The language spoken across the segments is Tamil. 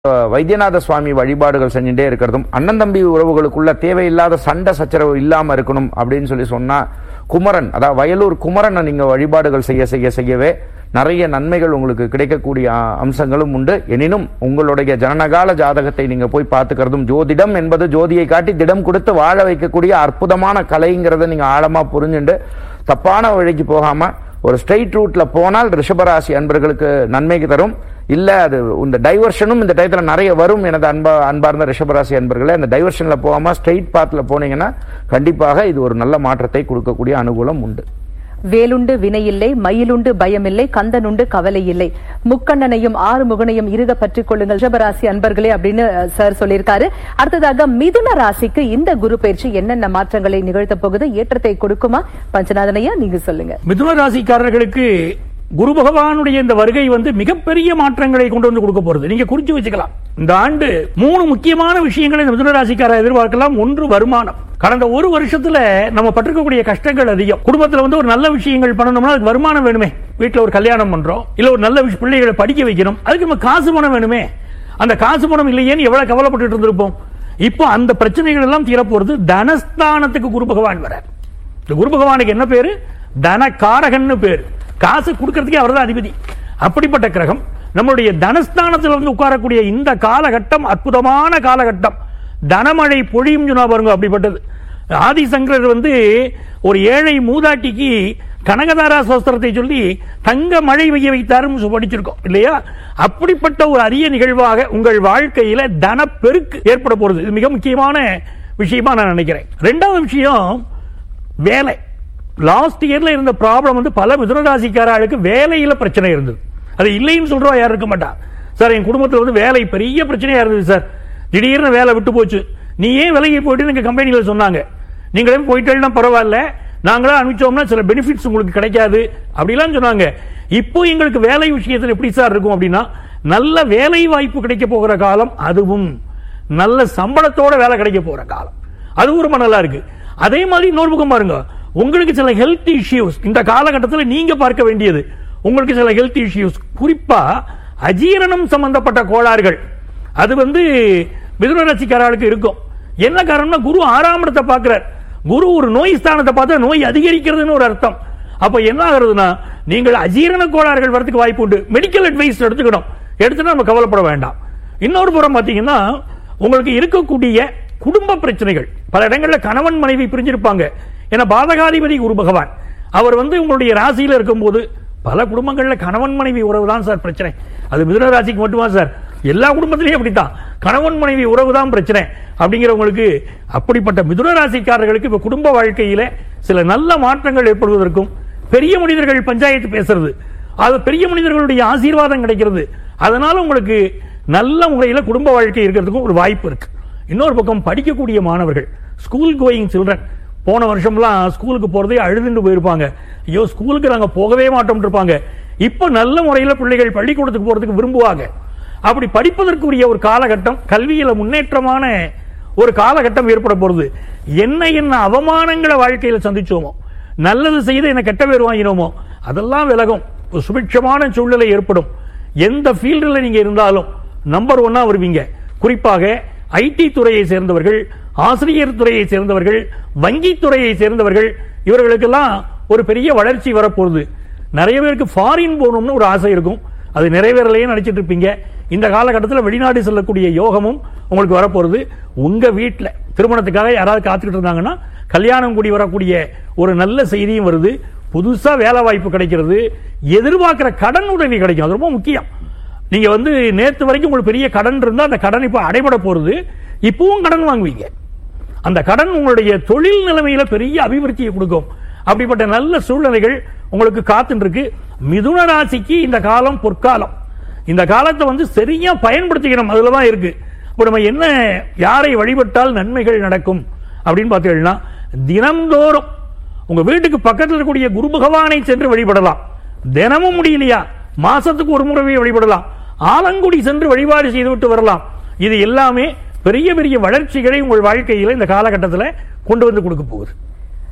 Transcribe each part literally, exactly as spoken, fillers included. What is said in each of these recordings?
வைத்தியநாத சுவாமி வழிபாடுகள் செஞ்சுட்டே இருக்கிறதும் அண்ணன் தம்பி உறவுகளுக்குள்ள தேவையில்லாத சண்டை சச்சரவு இல்லாம இருக்கணும் அப்படின்னு சொல்லி சொன்னா குமரன், அதாவது வயலூர் குமரனை நீங்க வழிபாடுகள் செய்ய செய்ய செய்யவே நிறைய நன்மைகள் உங்களுக்கு கிடைக்கக்கூடிய அம்சங்களும் உண்டு. எனினும் உங்களுடைய ஜனனகால ஜாதகத்தை நீங்க போய் பார்த்துக்கிறதும், ஜோதிடம் என்பது ஜோதியை காட்டி திடம் கொடுத்து வாழ வைக்கக்கூடிய அற்புதமான கலைங்கிறத நீங்க ஆழமா புரிஞ்சுண்டு தப்பான வழிக்கு போகாம ஒரு ஸ்ட்ரெயிட் ரூட்ல போனால் ரிஷபராசி அன்பர்களுக்கு நன்மைக்கு தரும். இல்ல அது இந்த டைவர்ஷனும் இந்த டயத்துல நிறைய வரும். எனது அன்பா அன்பார்ந்த ரிஷபராசி அன்பர்களே, அந்த டைவர்ஷன்ல போகாம ஸ்ட்ரெயிட் பாத்ல போனீங்கன்னா கண்டிப்பாக இது ஒரு நல்ல மாற்றத்தை கொடுக்கக்கூடிய அனுகூலம் உண்டு. வேலுண்டு வினையில்லை, மயிலுண்டு பயமில்லை, கந்தனுண்டு கவலை இல்லை, முக்கண்ணனையும் ஆறு முகனையும் இருக பற்றிக் கொள்ளுங்கள் ரிஷபராசி அன்பர்களே அப்படின்னு சார் சொல்லியிருக்காரு. அடுத்ததாக மிதுன ராசிக்கு இந்த குரு பயிற்சி என்னென்ன மாற்றங்களை நிகழ்த்த போகுது, ஏற்றத்தை கொடுக்குமா? பஞ்சநாதனையா நீங்க சொல்லுங்க. மிதுன ராசிக்காரர்களுக்கு குரு பகவானுடைய இந்த வருகை வந்து மிகப்பெரிய மாற்றங்களை கொண்டு வந்து கொடுக்க போறது. நீங்க குறிச்சு வச்சுக்கலாம். இந்த ஆண்டு மூணு முக்கியமான விஷயங்களை இந்த மிதுன ராசிக்காரர் எதிர்பார்க்கலாம். ஒன்று, வருமானம். கடந்த ஒரு வருஷத்துல நம்ம பட்டிருக்கக்கூடிய கஷ்டங்கள் அதிகம். குடும்பத்துல வந்து ஒரு நல்ல விஷயங்கள் பண்ணணும்னா அதுக்கு வருமானம் வேணுமே. வீட்டுல ஒரு கல்யாணம் பண்றோம், இல்ல ஒரு நல்ல பிள்ளைகளை படிக்க வைக்கணும், அதுக்கு நம்ம காசு பணம் வேணுமே. அந்த காசு பணம் இல்லையேன்னு எவ்வளவு கவலைப்பட்டு இருந்திருப்போம். இப்போ அந்த பிரச்சனைகள் எல்லாம் தீரப்போறது. தனஸ்தானத்துக்கு குரு பகவான் வர. இந்த குரு பகவானுக்கு என்ன பேரு? தனகாரகன்னு பேரு. காசு கொடுக்கறதுக்கே அவர் தான் அதிபதி. அப்படிப்பட்ட கிரகம் நம்மளுடைய தனஸ்தானத்தில் வந்து உட்காரக்கூடிய இந்த காலகட்டம் அற்புதமான காலகட்டம். தனமழை பொழியும் சொன்னா பாருங்க, அப்படிப்பட்டது. ஆதிசங்கரர் வந்து ஒரு ஏழை மூதாட்டிக்கு கனகதாரா சோஸ்திரத்தை சொல்லி தங்க மழை பெய்ய வைத்தாரும் படிச்சிருக்கோம் இல்லையா? அப்படிப்பட்ட ஒரு அரிய நிகழ்வாக உங்கள் வாழ்க்கையில தன பெருக்கு ஏற்பட போறது. இது மிக முக்கியமான விஷயமா நான் நினைக்கிறேன். ரெண்டாவது விஷயம், வேலை. லாஸ்ட் இயர்ல இருந்த ப்ராப்ளம் வந்து பல மிதுனராசிக்காரர்களுக்கு வேலையில பிரச்சனை இருந்தது. அது இல்லைன்னு சொல்றோம் யாரும் இருக்க மாட்டா. சார் என் குடும்பத்தில் வந்து வேலை பெரிய பிரச்சனையா இருந்தது சார், திடீர்னு வேலை விட்டு போச்சு, நீ ஏன் விலகி போயிட்டு எங்க கம்பெனியில் சொன்னாங்க, நீங்களே போயிட்டா பரவாயில்ல, நாங்களா அனுப்பிச்சோம்னா சில பெனிஃபிட்ஸ் உங்களுக்கு கிடைக்காது அப்படிலாம் சொன்னாங்க. இப்போ எங்களுக்கு வேலை விஷயத்தில் எப்படி சார் இருக்கும் அப்படின்னா, நல்ல வேலை வாய்ப்பு கிடைக்க போகிற காலம், அதுவும் நல்ல சம்பளத்தோட வேலை கிடைக்க போகிற காலம், அதுவும் ரொம்ப நல்லா இருக்கு. அதே மாதிரி இன்னொரு பக்கம் பாருங்க, உங்களுக்கு சில ஹெல்த் இஷ்யூஸ் இந்த காலகட்டத்தில் நீங்க பார்க்க வேண்டியது. உங்களுக்கு சில ஹெல்த் இஷ்யூஸ், குறிப்பா அஜீரணம் சம்பந்தப்பட்ட கோளாறுகள், அது வந்து மிதுன ராசிக்காரர்களுக்கு இருக்கும். என்ன காரணம்னா, குரு ஆறாம் இடத்தை பார்க்கிறார். குரு ஒரு நோய் ஸ்தானத்தை பார்த்தா நோய் அதிகரிக்கிறதுன்னு ஒரு அர்த்தம். அப்ப என்ன ஆகுறதுன்னா, நீங்கள் அஜீரண கோளாறுகள் வரதுக்கு வாய்ப்பு உண்டு. மெடிக்கல் அட்வைஸ் எடுத்துக்கணும். எடுத்துனா நம்ம கவலைப்பட வேண்டாம். இன்னொரு புறம் பார்த்தீங்கன்னா, உங்களுக்கு இருக்கக்கூடிய குடும்ப பிரச்சனைகள், பல இடங்களில் கணவன் மனைவி பிரிஞ்சிருப்பாங்க. ஏன்னா பாதகாதிபதி குரு பகவான் அவர் வந்து உங்களுடைய ராசியில் இருக்கும்போது பல குடும்பங்களில் கணவன் மனைவி உறவு தான் சார் பிரச்சனை. அது மிதுன ராசிக்கு மட்டுமா சார்? எல்லா குடும்பத்திலையும் அப்படித்தான், கணவன் மனைவி உறவு தான் பிரச்சனை அப்படிங்கிறவங்களுக்கு. அப்படிப்பட்ட மிதுன ராசிக்காரர்களுக்கு இப்ப குடும்ப வாழ்க்கையில சில நல்ல மாற்றங்கள் ஏற்படுவதற்கும், பெரிய மனிதர்கள் பஞ்சாயத்து பேசுறது, அது பெரிய மனிதர்களுடைய ஆசீர்வாதம் கிடைக்கிறது, அதனால உங்களுக்கு நல்ல முறையில் குடும்ப வாழ்க்கை இருக்கிறதுக்கும் ஒரு வாய்ப்பு இருக்கு. இன்னொரு பக்கம் படிக்கக்கூடிய மாணவர்கள், ஸ்கூல் கோயிங் சில்ட்ரன், போன வருஷம்லாம் ஸ்கூலுக்கு போறதே அழுதுண்டு போயிருப்பாங்க, ஐயோ ஸ்கூலுக்கு நாங்க போகவே மாட்டோம் இருப்பாங்க. இப்ப நல்ல முறையில் பிள்ளைகள் பள்ளிக்கூடத்துக்கு போறதுக்கு விரும்புவாங்க. அப்படி படிப்பதற்குரிய ஒரு காலகட்டம், கல்வியில முன்னேற்றமான ஒரு காலகட்டம் ஏற்பட போறது. என்ன என்ன அவமானங்களை வாழ்க்கையில சந்திச்சோமோ, நல்லது செய்து என்ன கெட்ட பேர் வாங்கினோமோ அதெல்லாம் விலகும். ஒரு சுபிட்சமான சூழ்நிலை ஏற்படும். எந்த ஃபீல்டில் நீங்க இருந்தாலும் நம்பர் ஒன்னா வருவீங்க. குறிப்பாக ஐடி துறையை சேர்ந்தவர்கள், ஆசிரியர் துறையை சேர்ந்தவர்கள், வங்கி துறையை சேர்ந்தவர்கள், இவர்களுக்கெல்லாம் ஒரு பெரிய வளர்ச்சி வரப்போகுது. நிறைய பேருக்கு ஃபாரின் போகணும்னு ஒரு ஆசை இருக்கும், அது நிறைவேறலையே நினைச்சிட்டு இருப்பீங்க. இந்த காலகட்டத்தில் வெளிநாடு செல்லக்கூடிய யோகமும் உங்களுக்கு வரப்போகுது. உங்க வீட்டில் திருமணத்துக்காக யாராவது காத்துக்கிட்டு இருந்தாங்கன்னா கல்யாணம் கூடி வரக்கூடிய ஒரு நல்ல செய்தியும் வருது. புதுசா வேலை வாய்ப்பு கிடைக்கிறது, எதிர்பார்க்கிற கடன் உதவி கிடைக்கும், அது ரொம்ப முக்கியம். நீங்க வந்து நேற்று வரைக்கும் உங்களுக்கு பெரிய கடன் இருந்தா அந்த கடன் இப்ப அடைபட போறது. இப்பவும் கடன் வாங்குவீங்க. அந்த கடன் உங்களுடைய தொழில் நிலைமையில பெரிய அபிவிருத்தியை கொடுக்கும். அப்படிப்பட்ட நல்ல சூழ்நிலைகள் உங்களுக்கு காத்துட்டு இருக்கு. மிதுன ராசிக்கு இந்த காலம் பொற்காலம். இந்த காலத்தை வந்து சரியா பயன்படுத்திக்கணும், அதுலதான் இருக்கு. இப்ப நம்ம என்ன, யாரை வழிபட்டால் நன்மைகள் நடக்கும் அப்படின்னு பார்த்தீங்கன்னா, தினம்தோறும் உங்க வீட்டுக்கு பக்கத்தில் இருக்கக்கூடிய குரு பகவானை சென்று வழிபடலாம். தினமும் முடியலையா, மாசத்துக்கு ஒரு முறை வழிபடலாம். ஆலங்குடி சென்று வழிபாடு செய்துவிட்டு வரலாம். இது எல்லாமே பெரிய பெரிய வளர்ச்சிகளை உங்கள் வாழ்க்கையில் இந்த காலகட்டத்தில் கொண்டு வந்து கொடுக்க போகுது.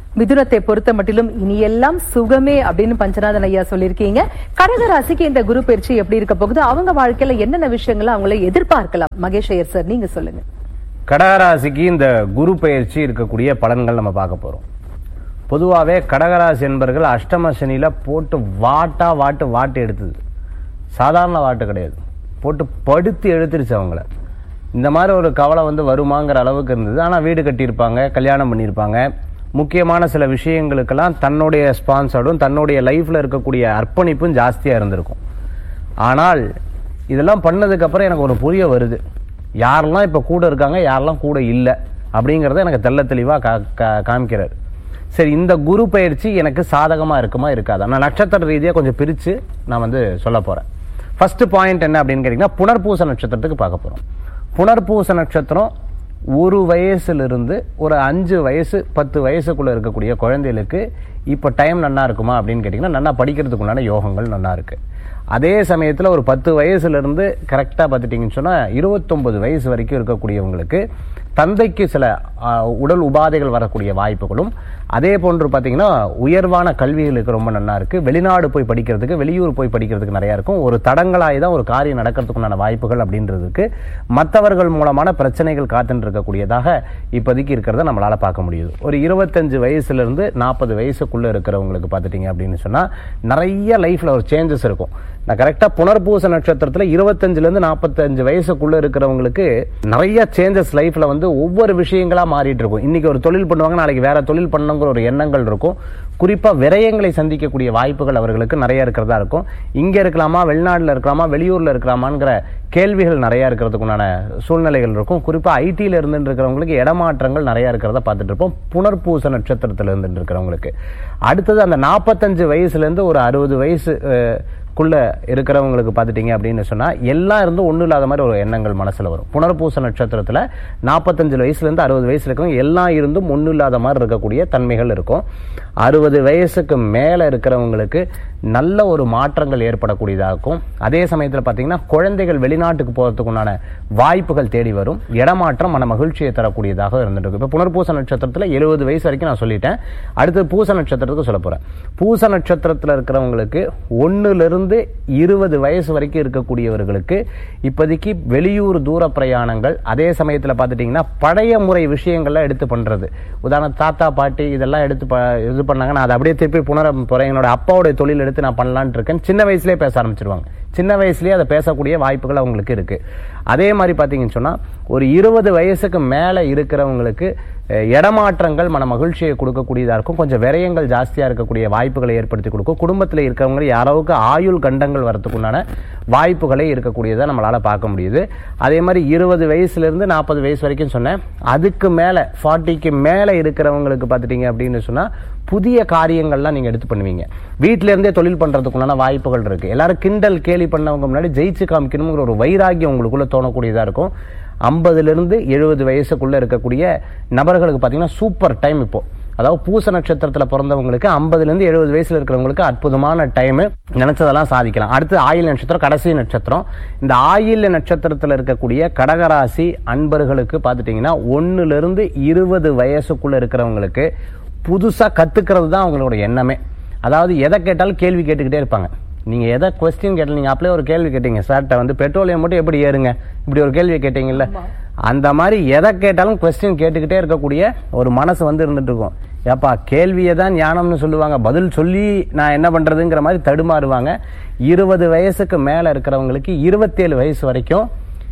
மிதுனத்தை பொறுத்த மட்டிலும் இனியெல்லாம் சுகமே அப்படின்னு பஞ்சநாதன் ஐயா சொல்லியிருக்கீங்க. கடகராசிக்கு இந்த குரு பயிற்சி எப்படி இருக்க போகுது, அவங்க வாழ்க்கையில என்னென்ன விஷயங்களை அவங்களை எதிர்பார்க்கலாம்? மகேஷ் ஐயர் சார், நீங்க சொல்லுங்க. கடகராசிக்கு இந்த குரு பயிற்சி இருக்கக்கூடிய பலன்கள் நம்ம பார்க்க போறோம். பொதுவாகவே கடகராசி என்பர்கள் அஷ்டம சனியில போட்டு வாட்டா வாட்டு வாட்டு எடுத்தது சாதாரண வாட்டு கிடையாது, போட்டு படுத்து எடுத்துருச்சு அவங்கள. இந்த மாதிரி ஒரு கவலை வந்து வருமாங்கிற அளவுக்கு இருந்தது. ஆனால் வீடு கட்டியிருப்பாங்க, கல்யாணம் பண்ணியிருப்பாங்க, முக்கியமான சில விஷயங்களுக்கெல்லாம் தன்னுடைய ஸ்பான்சர்டும் தன்னுடைய லைஃப்ல இருக்கக்கூடிய அர்ப்பணிப்பும் ஜாஸ்தியா இருந்திருக்கும். ஆனால் இதெல்லாம் பண்ணதுக்கப்புறம் எனக்கு ஒரு புரிய வருது, யாரெல்லாம் இப்போ கூட இருக்காங்க, யாரெல்லாம் கூட இல்லை அப்படிங்கிறத எனக்கு தெள்ள தெளிவாக காமிக்கிறார். சரி, இந்த குரு பயிற்சி எனக்கு சாதகமாக இருக்குமா இருக்காதா, நான் நட்சத்திர ரீதியாக கொஞ்சம் பிரித்து நான் வந்து சொல்ல போகிறேன். ஃபர்ஸ்ட் பாயிண்ட் என்ன அப்படின்னு கேட்டிங்கன்னா, புனர்பூச நட்சத்திரத்துக்கு பார்க்க போகிறோம். புனர்பூச நட்சத்திரம் ஒரு வயசுலேருந்து ஒரு அஞ்சு வயசு பத்து வயசுக்குள்ளே இருக்கக்கூடிய குழந்தைகளுக்கு இப்போ டைம் நல்லா இருக்குமா அப்படின்னு கேட்டிங்கன்னா, நல்லா படிக்கிறதுக்குள்ளான யோகங்கள் நல்லா இருக்குது. அதே சமயத்தில் ஒரு பத்து வயசுலேருந்து கரெக்டாக பார்த்துட்டிங்கன்னு சொன்னால் இருபத்தொம்பது வயசு வரைக்கும் இருக்கக்கூடியவங்களுக்கு தந்தைக்கு சில உடல் உபாதைகள் வரக்கூடிய வாய்ப்புகளும், அதே போன்று பார்த்தீங்கன்னா உயர்வான கல்விகளுக்கு ரொம்ப நல்லா இருக்குது. வெளிநாடு போய் படிக்கிறதுக்கு, வெளியூர் போய் படிக்கிறதுக்கு நிறையா இருக்கும். ஒரு தடங்களாய் தான் ஒரு காரியம் நடக்கிறதுக்குண்டான வாய்ப்புகள் அப்படின்றதுக்கு மற்றவர்கள் மூலமான பிரச்சனைகள் காத்துட்டு இருக்கக்கூடியதாக இப்போதைக்கு இருக்கிறத நம்மளால் பார்க்க முடியுது. ஒரு இருபத்தஞ்சு வயசுலேருந்து நாற்பது வயசுக்குள்ளே இருக்கிறவங்களுக்கு பார்த்துட்டிங்க அப்படின்னு சொன்னால் நிறைய லைஃப்பில் ஒரு சேஞ்சஸ் இருக்கும். நான் கரெக்டாக புனர்பூச நட்சத்திரத்தில் இருபத்தஞ்சுலேருந்து நாற்பத்தஞ்சு வயசுக்குள்ளே இருக்கிறவங்களுக்கு நிறைய சேஞ்சஸ் லைஃப்பில் வந்து ஒவ்வொரு விஷயங்களா மாறிட்டு இருக்கும். இன்னைக்கு ஒரு தொழில் பண்ணுவாங்க, நாளைக்கு வேற தொழில் பண்ணணுங்கிற ஒரு எண்ணங்கள் இருக்கும். குறிப்பா விரயங்களை சந்திக்கக்கூடிய வாய்ப்புகள் அவர்களுக்கு நிறைய இருக்கிறதா இருக்கும். இங்க இருக்கலாமா, வெளிநாட்டுல இருக்கலாமா, வெளியூர்ல இருக்கலாமாங்கிற கேள்விகள் நிறைய இருக்கிறதுக்குண்டான சூழ்நிலைகள் இருக்கும். குறிப்பா ஐடியில இருந்து இருக்கிறவங்களுக்கு இடமாற்றங்கள் நிறைய இருக்கிறத பார்த்துட்டு இருப்போம். புனர்பூச நட்சத்திரத்துல இருந்து இருக்கிறவங்களுக்கு அடுத்தது அந்த நாற்பத்தஞ்சு வயசுல இருந்து ஒரு அறுபது வயசு குள்ள இருக்கிறவங்களுக்கு பார்த்துட்டீங்க அப்படின்னு சொன்னா எல்லாம் இருந்து ஒன்றும் இல்லாத மாதிரி ஒரு எண்ணங்கள் மனசுல வரும். புனர்பூச நட்சத்திரத்துல நாற்பத்தஞ்சு வயசுல இருந்து அறுபது வயசுல இருக்கவங்க எல்லாம் இருந்தும் ஒன்றும் இல்லாத மாதிரி இருக்கக்கூடிய தன்மைகள் இருக்கும். அறுபது வயசுக்கு மேல இருக்கிறவங்களுக்கு நல்ல ஒரு மாற்றங்கள் ஏற்படக்கூடியதாக இருக்கும். அதே சமயத்தில் பார்த்தீங்கன்னா குழந்தைகள் வெளிநாட்டுக்கு போகிறதுக்குண்டான வாய்ப்புகள் தேடி வரும். இடமாற்றம் மன மகிழ்ச்சியை தரக்கூடியதாக இருந்துட்டு இப்போ புனர்பூச நட்சத்திரத்தில் எழுபது வயசு வரைக்கும் நான் சொல்லிட்டேன். அடுத்து பூச நட்சத்திரத்துக்கு சொல்ல போறேன். பூச நட்சத்திரத்தில் இருக்கிறவங்களுக்கு ஒன்னுல இருந்து இருபது வயசு வரைக்கும் இருக்கக்கூடியவர்களுக்கு இப்போதைக்கு வெளியூர் தூர பிரயாணங்கள், அதே சமயத்தில் பார்த்துட்டீங்கன்னா பழைய முறை விஷயங்கள்லாம் எடுத்து பண்றது. உதாரணம் தாத்தா பாட்டி இதெல்லாம் எடுத்து இது பண்ணாங்க, நான் அதை அப்படியே திருப்பி புனர போறேன், என்னோட அப்பாவுடைய தொழில் எடுத்து நான் பண்ணலான் இருக்கேன், சின்ன வயசுலேயே பேச ஆரம்பிச்சிருவாங்க. சின்ன வயசுலேயே அதை பேசக்கூடிய வாய்ப்புகள் அவங்களுக்கு இருக்கு. அதே மாதிரி பார்த்தீங்கன்னு சொன்னா ஒரு இருபது வயசுக்கு மேலே இருக்கிறவங்களுக்கு இடமாற்றங்கள் மன மகிழ்ச்சியை கொடுக்கக்கூடியதாக இருக்கும். கொஞ்சம் விரயங்கள் ஜாஸ்தியாக இருக்கக்கூடிய வாய்ப்புகளை ஏற்படுத்தி கொடுக்கும். குடும்பத்தில் இருக்கிறவங்க யாராவுக்கு ஆயுள் கண்டங்கள் வரத்துக்குண்டான வாய்ப்புகளே இருக்கக்கூடியதை நம்மளால பார்க்க முடியுது. அதே மாதிரி இருபது வயசுலேருந்து நாற்பது வயசு வரைக்கும் சொன்னேன். அதுக்கு மேலே ஃபார்ட்டிக்கு மேலே இருக்கிறவங்களுக்கு பார்த்துட்டீங்க அப்படின்னு சொன்னால் புதிய காரியங்கள்லாம் நீங்கள் எடுத்து பண்ணுவீங்க. வீட்டில இருந்தே தொழில் பண்ணுறதுக்குண்டான வாய்ப்புகள் இருக்குது. எல்லாரும் கிண்டல் கேலி பண்ணவங்க முன்னாடி ஜெயிச்சு காமிக்கணுங்கிற ஒரு வைராகியம் உங்களுக்குள்ள தோணக்கூடியதாக இருக்கும். ஐம்பதுல இருந்து எழுபது வயசுக்குள்ள இருக்கக்கூடிய நபர்களுக்கு பார்த்தீங்கன்னா சூப்பர் டைம் இப்போ. அதாவது பூச நட்சத்திரத்தில் பிறந்தவங்களுக்கு ஐம்பதுல இருந்து எழுபது வயசுல இருக்கிறவங்களுக்கு அற்புதமான டைம், நினைச்சதெல்லாம் சாதிக்கலாம். அடுத்து ஆயில்ய நட்சத்திரம், கடைசி நட்சத்திரம். இந்த ஆயில்ய நட்சத்திரத்தில் இருக்கக்கூடிய கடகராசி அன்பர்களுக்கு பார்த்துட்டீங்கன்னா ஒன்னுல இருந்து இருபது வயசுக்குள்ள இருக்கிறவங்களுக்கு புதுசா கத்துக்கிறது தான் அவங்களோட எண்ணமே. அதாவது எதை கேட்டாலும் கேள்வி கேட்டுக்கிட்டே இருப்பாங்க. நீங்க எதை கொஸ்டின் கேட்டாலும், நீங்க அப்படியே ஒரு கேள்வி கேட்டீங்க சார்ட்ட வந்து பெட்ரோலியம் மட்டும் எப்படி ஏறுங்க, இப்படி ஒரு கேள்வி கேட்டீங்கல்ல, அந்த மாதிரி எதை கேட்டாலும் கொஸ்டின் கேட்டுக்கிட்டே இருக்கக்கூடிய ஒரு மனசு வந்து இருந்துட்டு இருக்கும். ஏப்பா கேள்வியை தான் ஞானம்னு சொல்லுவாங்க, பதில் சொல்லி நான் என்ன பண்றதுங்கிற மாதிரி தடுமாறுவாங்க. இருபது வயசுக்கு மேல இருக்கிறவங்களுக்கு இருபத்தேழு வயசு வரைக்கும்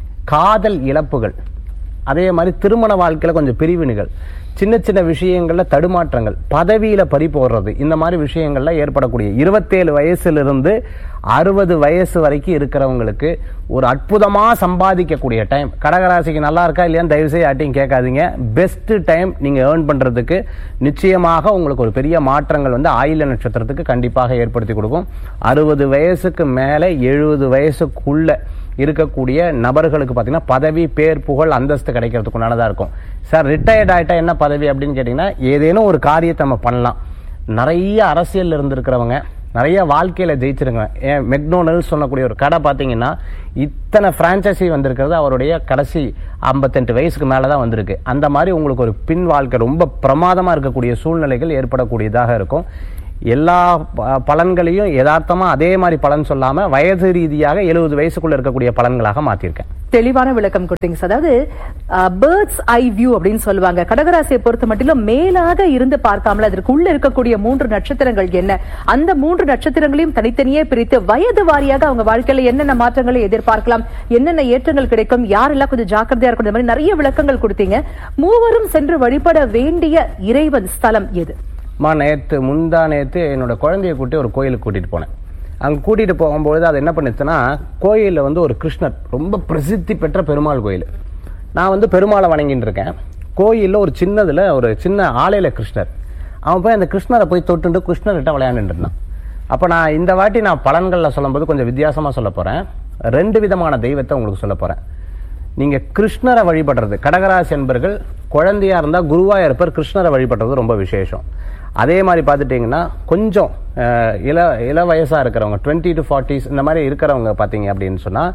காதல் இழப்புகள், அதே மாதிரி திருமண வாழ்க்கையில கொஞ்சம் பிரிவினைகள், சின்ன சின்ன விஷயங்கள்ல தடுமாற்றங்கள், பதவியில பறி போடுறது, இந்த மாதிரி விஷயங்கள்ல ஏற்படக்கூடிய இருபத்தேழு வயசுல இருந்து அறுபது வயசு வரைக்கும் இருக்கிறவங்களுக்கு ஒரு அற்புதமா சம்பாதிக்கக்கூடிய டைம். கடகராசிக்கு நல்லா இருக்கா இல்லையான்னு தயவு செய்து யார்ட்டையும் கேட்காதீங்க. பெஸ்ட் டைம் நீங்க ஏர்ன் பண்றதுக்கு நிச்சயமாக உங்களுக்கு ஒரு பெரிய மாற்றங்கள் வந்து ஆயில்ய நட்சத்திரத்துக்கு கண்டிப்பாக ஏற்படுத்தி கொடுக்கும். அறுபது வயசுக்கு மேல எழுபது வயசுக்குள்ள இருக்கக்கூடிய நபர்களுக்கு பார்த்தீங்கன்னா பதவி, பேர், புகழ், அந்தஸ்து கிடைக்கிறதுக்கு உண்டானதாக இருக்கும். சார் ரிட்டையர்ட் ஆகிட்டா என்ன பதவி அப்படின்னு கேட்டிங்கன்னா, ஏதேனும் ஒரு காரியத்தை நம்ம பண்ணலாம். நிறைய அரசியல் இருந்திருக்கிறவங்க நிறைய வாழ்க்கையில் ஜெயிச்சிருங்க. ஏன் மெக்டோனல்ஸ் சொல்லக்கூடிய ஒரு கடை பார்த்தீங்கன்னா இத்தனை பிரான்ச்சைசி வந்திருக்கிறது அவருடைய கடைசி ஐம்பத்தெட்டு வயசுக்கு மேலே தான் வந்திருக்கு. அந்த மாதிரி உங்களுக்கு ஒரு பின் வாழ்க்கை ரொம்ப பிரமாதமாக இருக்கக்கூடிய சூழ்நிலைகள் ஏற்படக்கூடியதாக இருக்கும். எல்லா பலன்களையும் யதார்த்தமாக அதே மாதிரி பலன் சொல்லாமல் வயது ரீதியாக எழுபது வயசுக்குள்ள இருக்கக்கூடிய பலன்களாக மாற்றிருக்கேன். தெளிவான விளக்கம் கொடுத்தீங்க. அதாவது பேர்ட்ஸ் ஐ வியூ அப்படின்னு சொல்லுவாங்க. கடகராசியை பொறுத்த மட்டிலும் மேலாக இருந்து பார்க்காமல் அதற்கு உள்ள இருக்கக்கூடிய மூன்று நட்சத்திரங்கள் என்ன, அந்த மூன்று நட்சத்திரங்களையும் தனித்தனியே பிரித்து வயது வாரியாக அவங்க வாழ்க்கையில என்னென்ன மாற்றங்களை எதிர்பார்க்கலாம், என்னென்ன ஏற்றங்கள் கிடைக்கும், யாரெல்லாம் கொஞ்சம் ஜாக்கிரதையா இருக்கும், இந்த மாதிரி நிறைய விளக்கங்கள் கொடுத்தீங்க. மூவரும் சென்று வழிபட வேண்டிய இறைவன் ஸ்தலம் எது? மா நேற்று முந்தா நேற்று என்னோட குழந்தைய கூட்டி ஒரு கோயிலுக்கு கூட்டிட்டு போனேன். அங்கே கூட்டிட்டு போகும்பொழுது அது என்ன பண்ணுச்சுன்னா, கோயிலில் வந்து ஒரு கிருஷ்ணர், ரொம்ப பிரசித்தி பெற்ற பெருமாள் கோயில். நான் வந்து பெருமாளை வணங்கிட்டு இருக்கேன். கோயிலில் ஒரு சின்னதில் ஒரு சின்ன ஆலையில் கிருஷ்ணர். அவன் போய் அந்த கிருஷ்ணரை போய் தொட்டுட்டு கிருஷ்ணர்கிட்ட விளையாண்டுட்டு இருந்தான். அப்போ நான் இந்த வாட்டி நான் பலன்களில் சொல்லும்போது கொஞ்சம் வித்தியாசமாக சொல்ல போகிறேன். ரெண்டு விதமான தெய்வத்தை உங்களுக்கு சொல்ல போகிறேன். நீங்கள் கிருஷ்ணரை வழிபடுறது, கடகராசி என்பர்கள் குழந்தையாக இருந்தால் குருவாக இருப்பார், கிருஷ்ணரை வழிபடுறது ரொம்ப விசேஷம். அதே மாதிரி பார்த்துட்டிங்கன்னா கொஞ்சம் இள இள வயசாக இருக்கிறவங்க, டுவெண்ட்டி டு ஃபார்ட்டிஸ் இந்த மாதிரி இருக்கிறவங்க பார்த்தீங்க அப்படின்னு சொன்னால்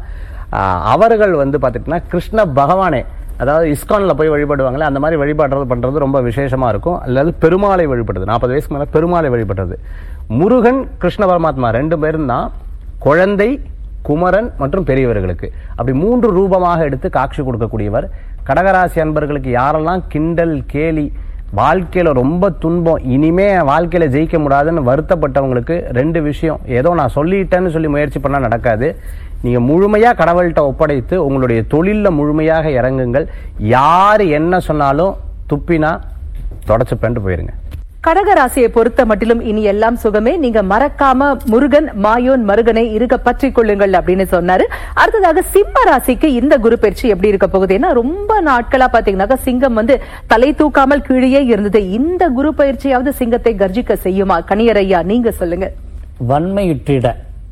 அவர்கள் வந்து பார்த்துட்டிங்கன்னா கிருஷ்ண பகவானே, அதாவது இஸ்கானில் போய் வழிபடுவாங்களே அந்த மாதிரி வழிபாடுறது பண்ணுறது ரொம்ப விசேஷமாக இருக்கும். அல்லது பெருமாளை வழிபடுறது, நாற்பது வயசுக்கு மேலே பெருமாளை வழிபடுறது. முருகன் கிருஷ்ண பரமாத்மா ரெண்டு பேரும் தான் குழந்தை, குமரன் மற்றும் பெரியவர்களுக்கு அப்படி மூன்று ரூபமாக எடுத்து காட்சி கொடுக்கக்கூடியவர். கடகராசி அன்பர்களுக்கு யாரெல்லாம் கிண்டல் கேலி, வாழ்க்கையில ரொம்ப துன்பம், இனிமே வாழ்க்கையில ஜெயிக்க முடியாதுன்னு வருத்தப்பட்டவங்களுக்கு ரெண்டு விஷயம், ஏதோ நான் சொல்லிட்டேன்னு சொல்லி முயற்சி பண்ணா நடக்காது. நீங்க முழுமையா கடவுள்கிட்ட ஒப்படைத்து உங்களுடைய தொழில முழுமையாக இறங்குங்கள். யாரு என்ன சொன்னாலும் துப்பினா தொடச்சு பண்ணிட்டு போயிருங்க. கடகராசியை பொறுத்த மட்டிலும் இனி எல்லாம் சுகமே. நீங்க மறக்காம முருகன் மாயோன் மருகனை இருக பற்றி கொள்ளுங்கள் அப்படின்னு சொன்னாரு. அடுத்ததாக சிம்ம ராசிக்கு இந்த குரு பயிற்சி எப்படி இருக்க போகுது? ஏன்னா ரொம்ப நாட்களா பாத்தீங்கன்னா சிங்கம் வந்து தலை தூக்காமல் கீழே இருந்தது. இந்த குரு பயிற்சியாவது சிங்கத்தை கர்ஜிக்க செய்யுமா? கணியரையா நீங்க சொல்லுங்க. வன்மையுற்றிட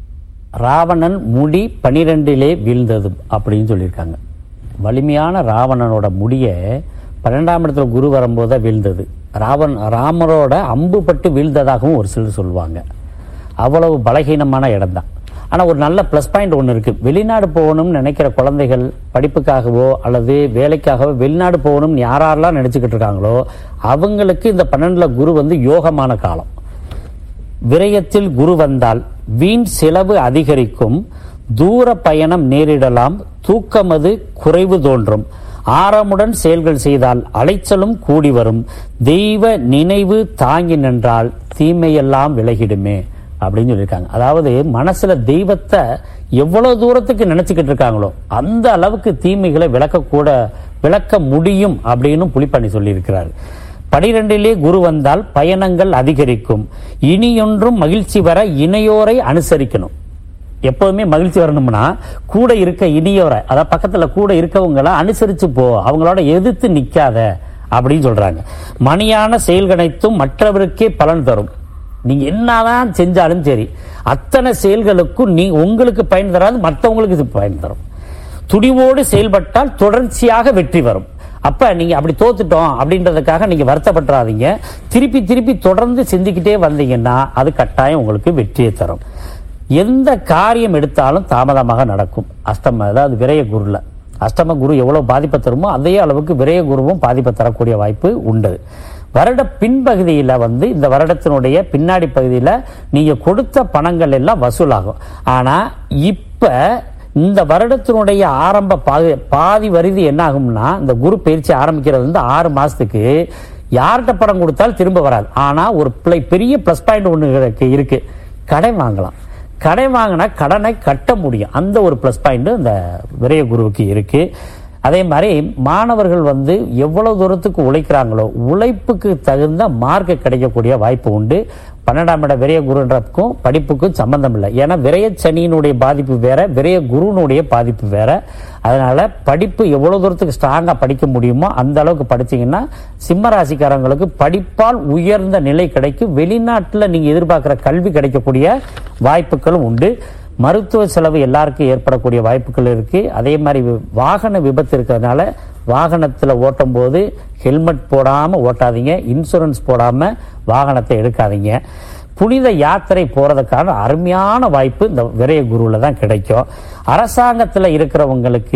ராவணன் முடி பனிரெண்டிலே வீழ்ந்தது அப்படின்னு சொல்லியிருக்காங்க. வலிமையான ராவணனோட முடிய பன்னெண்டாம் இடத்துல குரு வரும்போது வீழ்ந்தது. ராவன் ராமரோட அம்பு பட்டு வீழ்ந்ததாகவும் ஒரு சிலர் சொல்லுவாங்க. அவ்வளவு பலகீனமான இடம் தான். ஆனால் ஒரு நல்ல ப்ளஸ் பாயிண்ட் ஒன்று இருக்குது. வெளிநாடு போகணும்னு நினைக்கிற குழந்தைகள் படிப்புக்காகவோ அல்லது வேலைக்காகவோ வெளிநாடு போகணும்னு யாரெல்லாம் நினச்சிக்கிட்டு இருக்காங்களோ அவங்களுக்கு இந்த பன்னெண்டில் குரு வந்து யோகமான காலம். விரயத்தில் குரு வந்தால் வீண் செலவு அதிகரிக்கும், தூர பயணம் நேரிடலாம், தூக்கமது குறைவு தோன்றும், ஆரமுடன் செயல்கள் செய்தால் அலைச்சலும் கூடி வரும், தெய்வ நினைவு தாங்கி நின்றால் தீமையெல்லாம் விலகிடுமே அப்படின்னு சொல்லியிருக்காங்க. அதாவது மனசுல தெய்வத்தை எவ்வளவு தூரத்துக்கு நினைச்சுக்கிட்டு இருக்காங்களோ அந்த அளவுக்கு தீமைகளை விளக்கக்கூட விளக்க முடியும் அப்படின்னு புலிப்பண்ணி சொல்லியிருக்கிறார். பனிரெண்டிலே குரு வந்தால் பயணங்கள் அதிகரிக்கும், இனியொன்றும் மகிழ்ச்சி வர இணையோரை அனுசரிக்கணும். எப்போதுமே மகிழ்ச்சி வரணும்னா கூட இருக்க இனியோரை, அதாவது பக்கத்துல கூட இருக்கவங்களை அனுசரிச்சு போ, அவங்களோட எதிர்த்து நிக்காத அப்படின்னு சொல்றாங்க. மணியான செயல்களைத்தும் மற்றவருக்கே பலன் தரும். நீங்க என்னதான் செஞ்சாலும் சரி அத்தனை செயல்களுக்கும் நீ உங்களுக்கு பயன் தராது, மற்றவங்களுக்கு பயன் தரும். துணிவோடு செயல்பட்டால் தொடர்ச்சியாக வெற்றி வரும். அப்ப நீங்க அப்படி தோத்துட்டோம் அப்படின்றதுக்காக நீங்க வருத்தப்பட்டுறாதீங்க. திருப்பி திருப்பி தொடர்ந்து செஞ்சுக்கிட்டே வந்தீங்கன்னா அது கட்டாயம் உங்களுக்கு வெற்றியை தரும். எந்த காரியம் எடுத்தாலும் தாமதமாக நடக்கும். அஷ்டம அதாவது விரய குருல அஷ்டம குரு எவ்வளவு பாதிப்பை தருமோ அதே அளவுக்கு விரய குருவும் பாதிப்பை தரக்கூடிய வாய்ப்பு உண்டு. வருட பின்பகுதியில வந்து இந்த வருடத்தினுடைய பின்னாடி பகுதியில நீங்க கொடுத்த பணங்கள் எல்லாம் வசூலாகும். ஆனா இப்ப இந்த வருடத்தினுடைய ஆரம்ப பாதி பாதி வருது என்ன ஆகும்னா, இந்த குரு பயிற்சி ஆரம்பிக்கிறது வந்து ஆறு மாசத்துக்கு யார்கிட்ட பணம் கொடுத்தாலும் திரும்ப வராது. ஆனா ஒரு பெரிய பிளஸ் பாயிண்ட் ஒன்று இருக்கு, கடன் வாங்கலாம். கடை வாங்கினா கடனை கட்ட முடியும். அந்த ஒரு பிளஸ் பாயிண்ட் இந்த விரய குருவுக்கு இருக்கு. அதே மாதிரி மாணவர்கள் வந்து எவ்வளவு தூரத்துக்கு உழைக்கிறாங்களோ உழைப்புக்கு தகுந்த மார்க் கிடைக்கக்கூடிய வாய்ப்பு உண்டு. பன்னெண்டாம் இட விரய குருன்றதுக்கும் படிப்புக்கும் சம்பந்தம் இல்லை. ஏன்னா விரய சனியினுடைய பாதிப்பு வேற, விரய குருனுடைய பாதிப்பு வேற. அதனால படிப்பு எவ்வளவு தூரத்துக்கு ஸ்ட்ராங்கா படிக்க முடியுமோ அந்த அளவுக்கு படிச்சீங்கன்னா சிம்ம ராசிக்காரங்களுக்கு படிப்பால் உயர்ந்த நிலை கிடைக்கும். வெளிநாட்டில் நீங்க எதிர்பார்க்கிற கல்வி கிடைக்கக்கூடிய வாய்ப்புகளும் உண்டு. மருத்துவ செலவு எல்லாருக்கும் ஏற்படக்கூடிய வாய்ப்புகள் இருக்கு. அதே மாதிரி வாகன விபத்து இருக்கிறதுனால வாகனத்தில் ஓட்டும் போது ஹெல்மெட் போடாம ஓட்டாதீங்க, இன்சூரன்ஸ் போடாம வாகனத்தை எடுக்காதீங்க. புனித யாத்திரை போறதுக்கான அருமையான வாய்ப்பு இந்த விரய குருவில் தான் கிடைக்கும். அரசாங்கத்தில் இருக்கிறவங்களுக்கு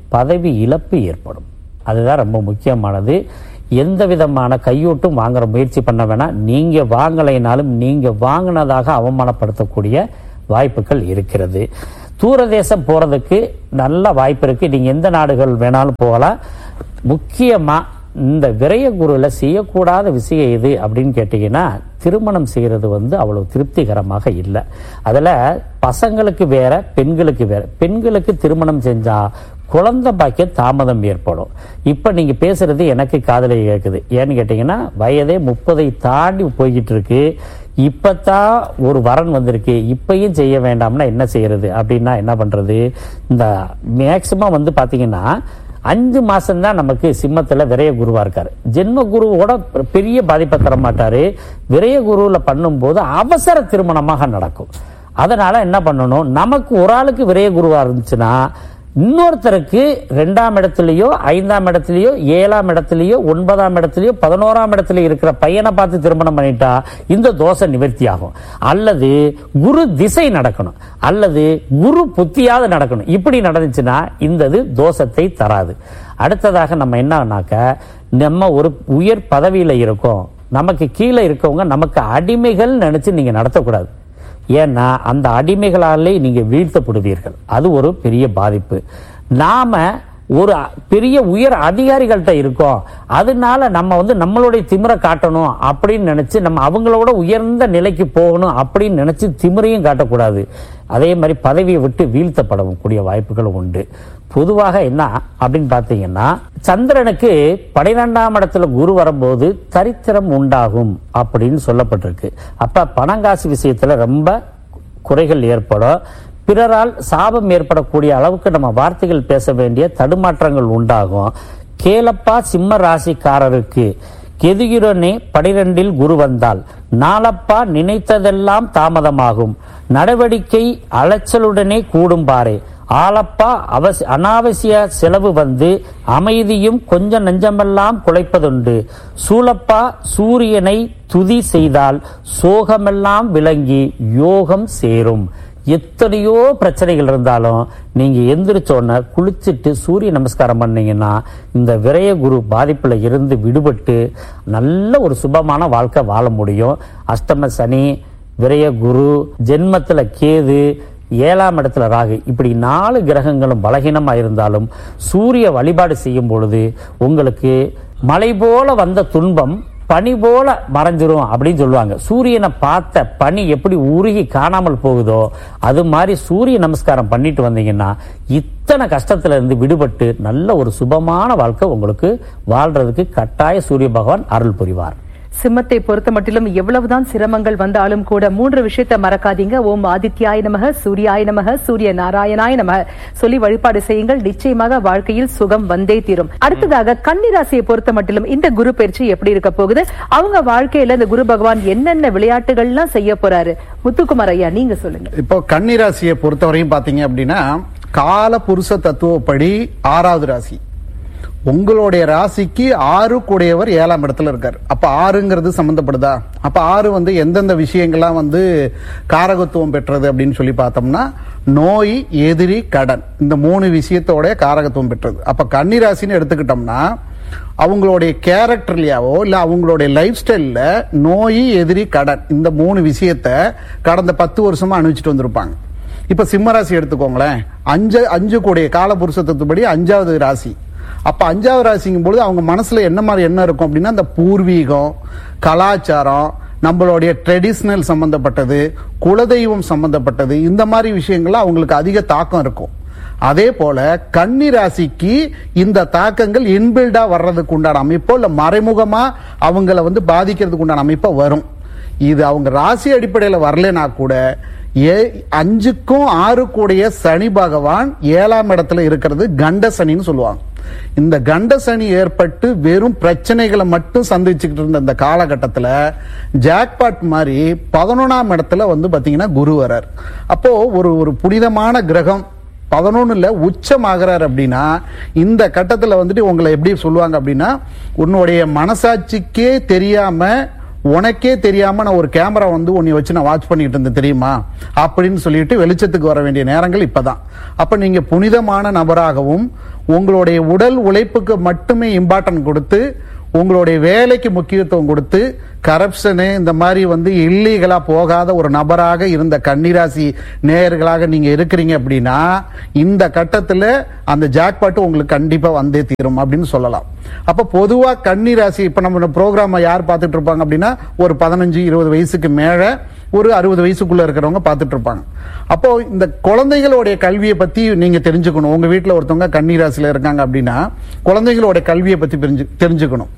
பதவி இழப்பு ஏற்படும். அதுதான் ரொம்ப முக்கியமானது. எந்த விதமான கையூட்டும் வாங்குற முயற்சி பண்ண வேணாம். நீங்க வாங்கலைனாலும் நீங்க வாங்கினதாக அவமானப்படுத்தக்கூடிய வாய்ப்புகள் இருக்கிறது. தூரதேசம் போறதுக்கு நல்ல வாய்ப்பு இருக்கு. நீங்க எந்த நாடுகள் வேணாலும் போகலாம். முக்கியமா இந்த விரய குருல செய்யக்கூடாத விஷயம் எது அப்படின்னு கேட்டீங்கன்னா, திருமணம் செய்யறது வந்து அவ்வளவு திருப்திகரமாக இல்லை. அதுல பசங்களுக்கு வேற, பெண்களுக்கு வேற. பெண்களுக்கு திருமணம் செஞ்சா குழந்தை பாக்கிய தாமதம் ஏற்படும். இப்ப நீங்க பேசுறது எனக்கு காதல கேட்குது. ஏன்னு கேட்டீங்கன்னா, வயதே முப்பதை தாண்டி போய்கிட்டு இருக்கு. இப்பதான் ஒரு வரன் வந்திருக்கு, இப்பயும் செய்ய வேண்டாம்னா என்ன செய்யறது அப்படின்னா என்ன பண்றது? இந்த மேக்சிமம் வந்து பாத்தீங்கன்னா அஞ்சு மாசம் தான் நமக்கு சிம்மத்துல விரய குருவா இருக்காரு. ஜென்ம குருவோட பெரிய பாதிப்பை தர மாட்டாரு. விரய குருவில் பண்ணும் போது அவசர திருமணமாக நடக்கும். அதனால என்ன பண்ணணும், நமக்கு ஒரு ஆளுக்கு விரய குருவா இருந்துச்சுன்னா இன்னொருத்தருக்கு ரெண்டாம் இடத்துலயோ ஐந்தாம் இடத்துலயோ ஏழாம் இடத்துலயோ ஒன்பதாம் இடத்துலயோ பதினோராம் இடத்துல இருக்கிற பையனை பார்த்து திருமணம் பண்ணிட்டா இந்த தோஷை நிவர்த்தி ஆகும். அல்லது குரு திசை நடக்கணும், அல்லது குரு புத்தியாவது நடக்கணும். இப்படி நடந்துச்சுன்னா இந்த தோஷத்தை தராது. அடுத்ததாக நம்ம என்னன்னாக்க, நம்ம ஒரு உயர் பதவியில இருக்கோம், நமக்கு கீழே இருக்கவங்க நமக்கு அடிமைகள் நினைச்சு நீங்க நடத்தக்கூடாது. ஏன்னா அந்த அடிமைகளாலே நீங்க வீழ்த்தப்படுவீர்கள். அது ஒரு பெரிய பாதிப்பு. நாம ஒரு பெரிய உயர் அதிகாரிகள்கிட்ட இருக்கோம், அதனால நம்ம வந்து நம்மளுடைய திமிரை காட்டணும் அப்படின்னு நினைச்சு நம்ம அவங்களோட உயர்ந்த நிலைக்கு போகணும் அப்படின்னு நினைச்சு திமிரையும் காட்டக்கூடாது. அதே மாதிரி பதவியை விட்டு வீழ்த்தப்படக்கூடிய வாய்ப்புகள் உண்டு. பொதுவாக என்ன அப்படின்னு பாத்தீங்கன்னா, சந்திரனுக்கு பனிரெண்டாம் இடத்துல குரு வரும்போது தரித்திரம் உண்டாகும் அப்படின்னு சொல்லப்பட்டிருக்கு. அப்ப பணங்காசு விஷயத்துல ரொம்ப குறைகள் ஏற்படும். பிறரால் சாபம் ஏற்படக்கூடிய அளவுக்கு நம்ம வார்த்தைகள் பேச வேண்டிய தடுமாற்றங்கள் உண்டாகும். கேளப்பா சிம்ம ராசிக்காரருக்கு கெதுகிறனே பனிரெண்டில் குரு வந்தால் நாளப்பா நினைத்ததெல்லாம் தாமதமாகும். நடவடிக்கை அலைச்சலுடனே கூடும் பாரே. ஆளப்பா அவசி அனாவசிய செலவு வந்து அமைதியும் கொஞ்சம் நெஞ்சமெல்லாம் குலைப்பதுண்டு. சூழப்பா சூரியனை துதி செய்தால் சோகமெல்லாம் விளங்கி யோகம் சேரும். எத்தனையோ பிரச்சனைகள் இருந்தாலும் நீங்க எந்திரிச்சோன்ன குளிச்சுட்டு சூரிய நமஸ்காரம் பண்ணீங்கன்னா இந்த விரய குரு பாதிப்புல இருந்து விடுபட்டு நல்ல ஒரு சுபமான வாழ்க்கை வாழ முடியும். அஷ்டம சனி, விரய குரு, ஜென்மத்துல கேது, ஏழாம் இடத்துல ராகு, இப்படி நாலு கிரகங்களும் பலகீனமா இருந்தாலும் சூரிய வழிபாடு செய்யும் பொழுது உங்களுக்கு மலை போல வந்த துன்பம் பனி போல மறைஞ்சிரும் அப்படின்னு சொல்லுவாங்க. சூரியனை பார்த்த பனி எப்படி உருகி காணாமல் போகுதோ அது மாதிரி சூரிய நமஸ்காரம் பண்ணிட்டு வந்தீங்கன்னா இத்தனை கஷ்டத்துல இருந்து விடுபட்டு நல்ல ஒரு சுபமான வாழ்க்கை உங்களுக்கு வாழ்றதுக்கு கட்டாய சூரிய பகவான் அருள் புரிவார். சிம்மத்தை பொறுத்த மட்டிலும் எவ்வளவுதான் சிரமங்கள் வந்தாலும் கூட மூன்று விஷயத்தை மறக்காதீங்க. ஓம் ஆதித்யாய நமக, சூர்யாய நமக, சூரிய நாராயணாய நமக சொல்லி வழிபாடு செய்யுங்கள். நிச்சயமாக வாழ்க்கையில் சுகம் வந்தே தீரும். அடுத்ததாக கன்னிராசியை பொறுத்த மட்டிலும் இந்த குரு பயிற்சி எப்படி இருக்க போகுது, அவங்க வாழ்க்கையில இந்த குரு பகவான் என்னென்ன விளையாட்டுகள்லாம் செய்ய போறாரு, முத்துக்குமார் ஐயா நீங்க சொல்லுங்க. இப்போ கன்னிராசியை பொறுத்தவரையும் பாத்தீங்க அப்படின்னா, கால புருஷ தத்துவப்படி ஆறாவது ராசி. உங்களுடைய ராசிக்கு ஆறு கூடையவர் ஏழாம் இடத்துல இருக்காரு. அப்ப ஆறுங்கிறது சம்பந்தப்படுதா? அப்ப ஆறு வந்து எந்தெந்த விஷயங்கள்லாம் வந்து காரகத்துவம் பெற்றது அப்படின்னு சொல்லி பார்த்தோம்னா, நோய், எதிரி, கடன், இந்த மூணு விஷயத்தோட காரகத்துவம் பெற்றது. அப்ப கன்னிராசின்னு எடுத்துக்கிட்டோம்னா அவங்களுடைய கேரக்டர்லயாவோ இல்ல அவங்களுடைய லைஃப் ஸ்டைல்ல நோய், எதிரி, கடன் இந்த மூணு விஷயத்த கடந்த பத்து வருஷமா அனுபவிச்சுட்டு வந்திருப்பாங்க. இப்ப சிம்மராசி எடுத்துக்கோங்களேன், அஞ்சு அஞ்சு கூடிய காலபுருஷத்துப்படி அஞ்சாவது ராசி. அப்ப அஞ்சாவது ராசிங்கும் பொழுது அவங்க மனசுல என்ன மாதிரி என்ன இருக்கும் அப்படின்னா, அந்த பூர்வீகம், கலாச்சாரம், நம்மளுடைய ட்ரெடிஷனல் சம்பந்தப்பட்டது, குலதெய்வம் சம்பந்தப்பட்டது, இந்த மாதிரி விஷயங்கள்ல அவங்களுக்கு அதிக தாக்கம் இருக்கும். அதே போல கன்னி ராசிக்கு இந்த தாக்கங்கள் இன்பில்டா வர்றதுக்கு உண்டான அமைப்போ இல்ல மறைமுகமா அவங்கள வந்து பாதிக்கிறதுக்கு உண்டான அமைப்போ வரும். இது அவங்க ராசி அடிப்படையில் வரலனா கூட அஞ்சுக்கும் ஆறு கூடிய சனி பகவான் ஏழாம் இடத்துல இருக்கிறது கண்ட சனின்னு சொல்லுவாங்க. இந்த கண்ட சனி ஏற்பட்டு வெறும் பிரச்சனைகளை மட்டும் சந்திச்சுக்கிட்டு இருந்த இந்த காலகட்டத்தில் ஜாக்பாட் மாதிரி பதினொன்னாம் இடத்துல வந்து பாத்தீங்கன்னா குரு வரார். அப்போ ஒரு ஒரு புனிதமான கிரகம் பதினொன்னுல உச்சமாகிறார் அப்படின்னா இந்த கட்டத்தில் வந்துட்டு உங்களை எப்படி சொல்லுவாங்க அப்படின்னா, உன்னுடைய மனசாட்சிக்கே தெரியாம உனக்கே தெரியாம நான் ஒரு கேமரா வந்து உன்னை வச்சு நான் வாட்ச் பண்ணிட்டு இருந்தேன் தெரியுமா அப்படின்னு சொல்லிட்டு வெளிச்சத்துக்கு வர வேண்டிய நேரங்கள் இப்பதான். அப்ப நீங்க புனிதமான நபராகவும் உங்களுடைய உடல் உழைப்புக்கு மட்டுமே இம்பார்ட்டன்ட் கொடுத்து உங்களுடைய வேலைக்கு முக்கியத்துவம் கொடுத்து கரப்ஷனு இந்த மாதிரி வந்து இல்லீகலா போகாத ஒரு நபராக இருந்த கன்னிராசி நேயர்களாக நீங்க இருக்கிறீங்க அப்படின்னா இந்த கட்டத்துல அந்த ஜாக்பாட் உங்களுக்கு கண்டிப்பா வந்தே தீரும் அப்படின்னு சொல்லலாம். அப்ப பொதுவா கன்னிராசி இப்ப நம்ம ப்ரோக்ராம் யார் பார்த்துட்டு இருப்பாங்க அப்படின்னா ஒரு பதினஞ்சு இருபது வயசுக்கு மேல ஒரு அறுபது வயசுக்குள்ள இருக்கிறவங்க பார்த்துட்டு இருப்பாங்க. அப்போ இந்த குழந்தைகளுடைய கல்வியை பத்தி நீங்க தெரிஞ்சுக்கணும். உங்க வீட்டுல ஒருத்தவங்க கன்னிராசியில இருக்காங்க அப்படின்னா குழந்தைகளோட கல்வியை பத்தி தெரிஞ்சுக்கணும்.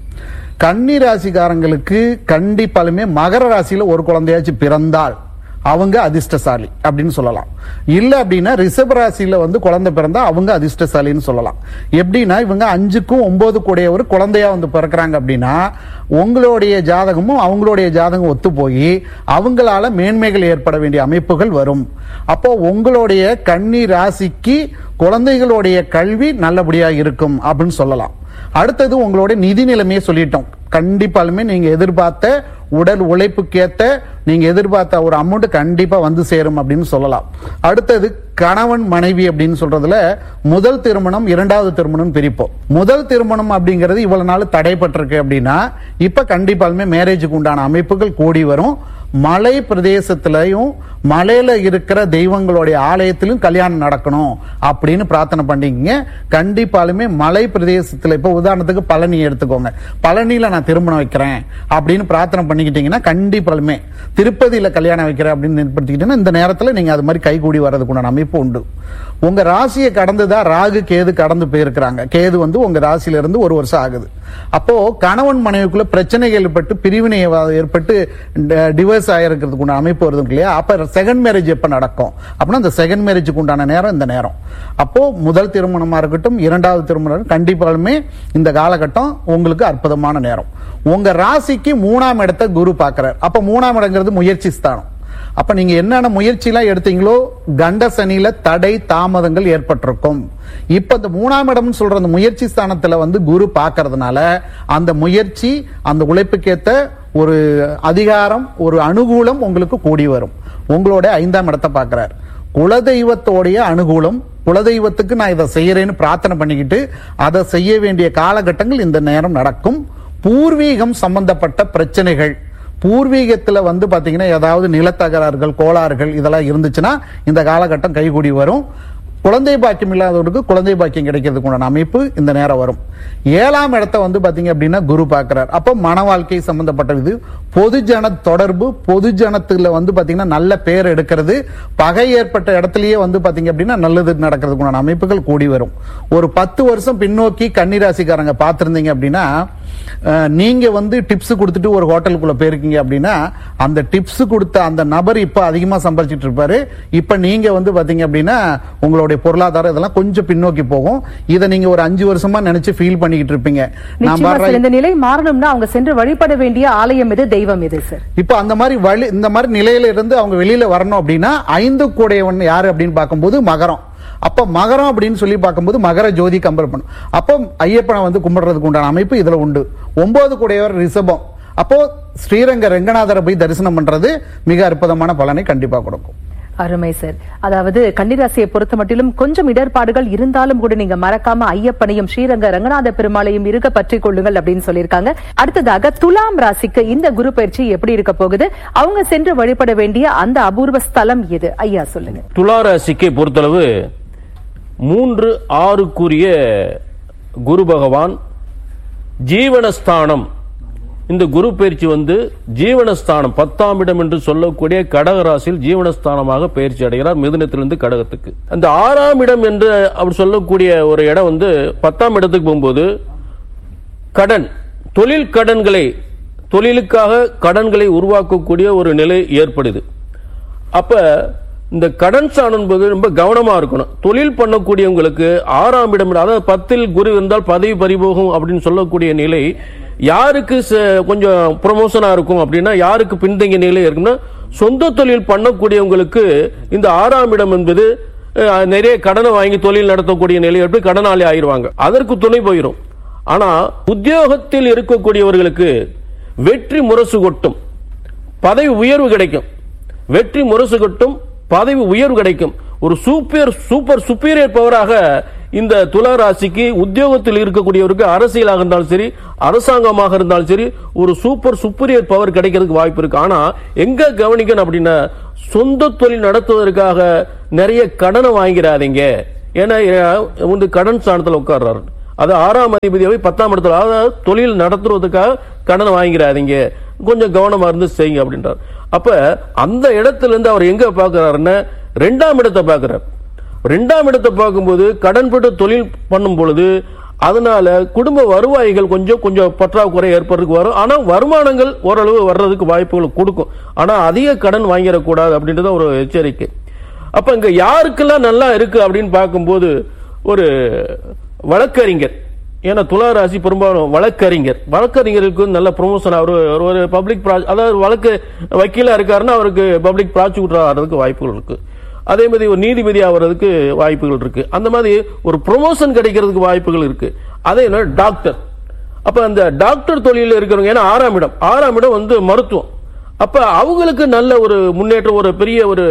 கன்னிராசிக்காரங்களுக்கு கண்டிப்பாலுமே மகர ராசியில ஒரு குழந்தையாச்சும் பிறந்தால் அவங்க அதிர்ஷ்டசாலி அப்படின்னு சொல்லலாம். இல்ல அப்படின்னா ரிஷப ராசியில வந்து குழந்தை பிறந்தா அவங்க அதிர்ஷ்டசாலின்னு சொல்லலாம். எப்படின்னா இவங்க அஞ்சுக்கும் ஒன்பது கூடிய ஒரு குழந்தையா வந்து பிறக்கிறாங்க அப்படின்னா உங்களுடைய ஜாதகமும் அவங்களுடைய ஜாதகம் ஒத்து போய் அவங்களால மேன்மைகள் ஏற்பட வேண்டிய அமைப்புகள் வரும். அப்போ உங்களுடைய கன்னி ராசிக்கு குழந்தைகளுடைய கல்வி நல்லபடியா இருக்கும் அப்படின்னு சொல்லலாம். அடுத்தது உங்களுடைய நிதி நிலைமையை சொல்லிட்டோம். கண்டிப்பாலுமே நீங்க எதிர்பார்த்த உடல் உழைப்புக்கேத்த நீங்க எதிர்பார்த்த ஒரு அமௌண்ட் கண்டிப்பா வந்து சேரும் அப்படின்னு சொல்லலாம். அடுத்தது கணவன் மனைவி அப்படின்னு சொல்றதுல முதல் திருமணம் இரண்டாவது திருமணம் பிரிப்போம். முதல் திருமணம் அப்படிங்கிறது இவ்வளவு நாள் தடைப்பட்டிருக்கு அப்படின்னா இப்ப கண்டிப்பாலுமே மேரேஜுக்கு உண்டான அமைப்புகள் கூடி வரும். மலை பிரதேசத்திலையும் மலையில இருக்கிற தெய்வங்களுடைய ஆலயத்திலும் கல்யாணம் நடக்கணும் அப்படின்னு பிரார்த்தனை பண்ணிக்கங்க. கண்டிப்பாலுமே மலை பிரதேசத்துல இப்ப உதாரணத்துக்கு பழனி எடுத்துக்கோங்க. பழனியில நான் திருமணம் வைக்கிறேன் அப்படின்னு பிரார்த்தனை பண்ணிக்கிட்டீங்கன்னா கண்டிப்பாலுமே திருப்பதியில கல்யாணம் வைக்கிறேன் அப்படின்னு நினைப்படுத்திக்கிட்டீங்கன்னா இந்த நேரத்துல நீங்க அது மாதிரி கைகூடி வர்றதுக்குண்டான அமைப்பு உண்டு. உங்க ராசியை கடந்துதான் ராகு கேது கடந்து போயிருக்கிறாங்க. கேது வந்து உங்க ராசியில இருந்து ஒரு வருஷம் ஆகுது. அப்போ கணவன் மனைவிக்குள்ள பிரச்சனைகள் ஏற்பட்டு பிரிவினை ஏற்பட்டு டிவோர்ஸ் ஆயிருக்கிறதுக்கு உண்டான அமைப்பு வருது இல்லையா? அப்ப செகண்ட் மேரேஜ் எப்ப நடக்கும் அப்படின்னா அந்த செகண்ட் மேரேஜுக்கு உண்டான நேரம் இந்த நேரம். அப்போ முதல் திருமணமா இருக்கட்டும் இரண்டாவது திருமணம் கண்டிப்பாலுமே இந்த காலகட்டம் உங்களுக்கு அற்புதமான நேரம். உங்க ராசிக்கு மூணாம் இடத்தை குரு பாக்குறார். அப்ப மூணாம் இடங்கிறது முயற்சி ஸ்தானம். அப்ப நீங்க என்னென்ன முயற்சி எல்லாம் எடுத்தீங்களோ கண்ட சனியில தடை தாமதங்கள் ஏற்பட்டிருக்கும். இப்ப இந்த மூணாம் இடம் சொல்ற அந்த முயற்சி ஸ்தானத்துல வந்து குரு பாக்குறதுனால அந்த முயற்சி அந்த உழைப்புக்கேத்த ஒரு அதிகாரம் ஒரு அனுகூலம் உங்களுக்கு கூடி வரும். உங்களோட ஐந்தாம் இடத்தை பாக்குறார். குலதெய்வத்தோடைய அனுகூலம், குலதெய்வத்துக்கு நான் இதை செய்யறேன்னு பிரார்த்தனை பண்ணிக்கிட்டு அதை செய்ய வேண்டிய காலகட்டங்கள் இந்த நேரம் நடக்கும். பூர்வீகம் சம்பந்தப்பட்ட பிரச்சனைகள், பூர்வீகத்துல வந்து பாத்தீங்கன்னா ஏதாவது நிலத்தகராறுகள் கோளாறுகள் இதெல்லாம் இருந்துச்சுன்னா இந்த காலகட்டம் கைகூடி வரும். குழந்தை பாக்கியம் இல்லாதவருக்கு குழந்தை பாக்கியம் கிடைக்கிறதுக்கு உண்டான அமைப்பு இந்த நேரம் வரும். ஏழாம் இடத்தை வந்து பாத்தீங்க அப்படின்னா குரு பாக்குறார். அப்ப மன வாழ்க்கை சம்பந்தப்பட்ட இது பொதுஜன தொடர்பு, பொதுஜனத்துல வந்து பாத்தீங்கன்னா நல்ல பேர் எடுக்கிறது, பகை ஏற்பட்ட இடத்துலயே வந்து பாத்தீங்க அப்படின்னா நல்லது நடக்கிறதுக்கு உண்டான அமைப்புகள் கூடி வரும். ஒரு பத்து வருஷம் பின்னோக்கி கன்னிராசிக்காரங்க பார்த்திருந்தீங்க அப்படின்னா நீங்க வந்து டிப்ஸ் கொடுத்துட்டு ஒரு ஹோட்டலுக்குள்ள போயிருக்கீங்க அப்படின்னா அந்த டிப்ஸ் கொடுத்த அந்த நபர் இப்ப அதிகமா சம்பாதிச்சிட்டு இருப்பாரு. இப்ப நீங்க வந்து பாத்தீங்க அப்படின்னா உங்களுடைய பொருளாதாரம் இதெல்லாம் கொஞ்சம் பின்னோக்கி போகும். இதை நீங்க ஒரு அஞ்சு வருஷமா நினைச்சு ஃபீல் பண்ணிக்கிட்டு இருப்பீங்க. இந்த நிலை மாறணும்னா அவங்க சென்று வழிபட வேண்டிய ஆலயம் எது, தெய்வம் எது சார்? இப்ப அந்த மாதிரி வழி இந்த மாதிரி நிலையில இருந்து அவங்க வெளியில வரணும் அப்படின்னா ஐந்து கூடையவன் யாரு அப்படின்னு பார்க்கும்போது மகரம். அப்ப மகரம் அப்படின்னு சொல்லி பார்க்கும்போது மகர ஜோதி கம்பல் பண்ணும். அப்போ ஐயப்பனை வந்து கும்பிடுறதுக்கு உண்டான அமைப்பு இதுல உண்டு. ஒன்பது கூடையவர் ரிஷபம். அப்போ ஸ்ரீரங்க ரெங்கநாதரை போய் தரிசனம் பண்றது மிக அற்புதமான பலனை கண்டிப்பா கொடுக்கும். அருமை சார். அதாவது கன்னிராசியை பொறுத்த மட்டிலும் கொஞ்சம் இடர்பாடுகள் இருந்தாலும் கூட நீங்க மறக்காம ஐயப்பனையும் ஸ்ரீரங்க ரங்கநாத பெருமாளையும் இருக்க பற்றிக் கொள்ளுங்கள் அப்படின்னு சொல்லியிருக்காங்க. அடுத்ததாக துலாம் ராசிக்கு இந்த குரு பயிற்சி எப்படி இருக்க போகுது, அவங்க சென்று வழிபட வேண்டிய அந்த அபூர்வ ஸ்தலம் எது ஐயா சொல்லுங்க. துலா ராசிக்கு பொறுத்தளவு மூன்று ஆறுக்குரிய குரு பகவான் ஜீவனஸ்தானம், இந்த குரு பயிற்சி வந்து ஜீவனஸ்தானம் பத்தாம் இடம் என்று சொல்லக்கூடிய கடகராசியில் ஜீவனஸ்தானமாக பயிற்சி அடைகிறார் மிதுனத்திலிருந்து கடகத்துக்கு. அந்த ஆறாம் இடம் என்று அவர் சொல்லக்கூடிய ஒரு இடம் வந்து பத்தாம் இடத்துக்கு போகும்போது கடன், தொழில் கடன்களை, தொழிலுக்காக கடன்களை உருவாக்கக்கூடிய ஒரு நிலை ஏற்படுது. அப்ப இந்த கடன் சாணம் என்பது ரொம்ப கவனமா இருக்கணும். தொழில் பண்ணக்கூடியவங்களுக்கு ஆறாம் இடம், அதாவது பத்தில் குரு இருந்தால் பதவி பறிபோகும் அப்படின்னு சொல்லக்கூடிய நிலை யாருக்கு கொஞ்சம் ப்ரமோஷனா இருக்கும் அப்படின்னா, யாருக்கு பின்தங்கிய நிலை இருக்குன்னா சொந்த தொழில் பண்ணக்கூடியவங்களுக்கு இந்த ஆறாம் இடம் என்பது நிறைய கடனை வாங்கி தொழில் நடத்தக்கூடிய நிலை எப்படி கடனாளி ஆயிடுவாங்க, அதற்கு துணை போயிடும். ஆனா உத்தியோகத்தில் இருக்கக்கூடியவர்களுக்கு வெற்றி முரசு கொட்டும், பதவி உயர்வு கிடைக்கும். வெற்றி முரசு கொட்டும், பதவி உயர்வு கிடைக்கும். ஒரு சூப்பர் சூப்பர் சுப்பீரியர் பவராக இந்த துலா ராசிக்கு உத்தியோகத்தில் இருக்கக்கூடியவருக்கு அரசியலாக இருந்தாலும் சரி, அரசாங்கமாக இருந்தாலும் சரி, ஒரு சூப்பர் சுப்பீரியர் பவர் கிடைக்கிறதுக்கு வாய்ப்பு இருக்கு. ஆனா எங்க கவனிக்கணும் அப்படின்னா, சொந்த தொழில் நடத்துவதற்காக நிறைய கடனை வாங்கிறாதீங்க. ஏன்னா வந்து கடன் ஸ்தானத்தில் உட்கார்றாரு, அது ஆறாம் அதிபதியாவை பத்தாம் இடத்துல, அதாவது தொழில் நடத்துறதுக்காக கடன் வாங்கிறாதீங்க, கொஞ்சம் கவனமா இருந்து செய்யுங்க அப்படின்றார். அப்ப அந்த இடத்துல இருந்து அவர் எங்க பாக்குறாருன்னா ரெண்டாம் இடத்தை பாக்குறார். ரெண்டாம் இடத்தை பார்க்கும்போது கடன்பட்டு தொழில் பண்ணும் பொழுது அதனால குடும்ப வருவாய்கள் கொஞ்சம் கொஞ்சம் பற்றாக்குறை ஏற்படுறதுக்கு வரும். ஆனா வருமானங்கள் ஓரளவு வர்றதுக்கு வாய்ப்புகள் கொடுக்கும். ஆனா அதிக கடன் வாங்கிடக்கூடாது அப்படின்றது ஒரு எச்சரிக்கை. அப்ப இங்க யாருக்கெல்லாம் நல்லா இருக்கு அப்படின்னு பார்க்கும்போது ஒரு வழக்கறிஞர், ஏன்னா துலா ராசி பெரும்பாலும் வழக்கறிஞர், வழக்கறிஞருக்கு நல்ல ப்ரொமோஷன், அவர் ஒரு பப்ளிக் அதாவது வழக்கு வக்கீலா இருக்காருன்னா அவருக்கு பப்ளிக் ப்ராசிக்யூட்டர் ஆகிறதுக்கு வாய்ப்புகள் இருக்கு. அதே மாதிரி ஒரு நீதிபதி ஆகிறதுக்கு வாய்ப்புகள் இருக்கு. அந்த மாதிரி ஒரு ப்ரொமோஷன் கிடைக்கிறதுக்கு வாய்ப்புகள் இருக்கு. அதே டாக்டர், அப்ப அந்த டாக்டர் தொழிலில் இருக்கிறவங்க, ஏன்னா ஆறாம் இடம் ஆறாம் இடம் வந்து மருத்துவம், அப்ப அவங்களுக்கு நல்ல ஒரு முன்னேற்றம், ஒரு பெரிய ஒரு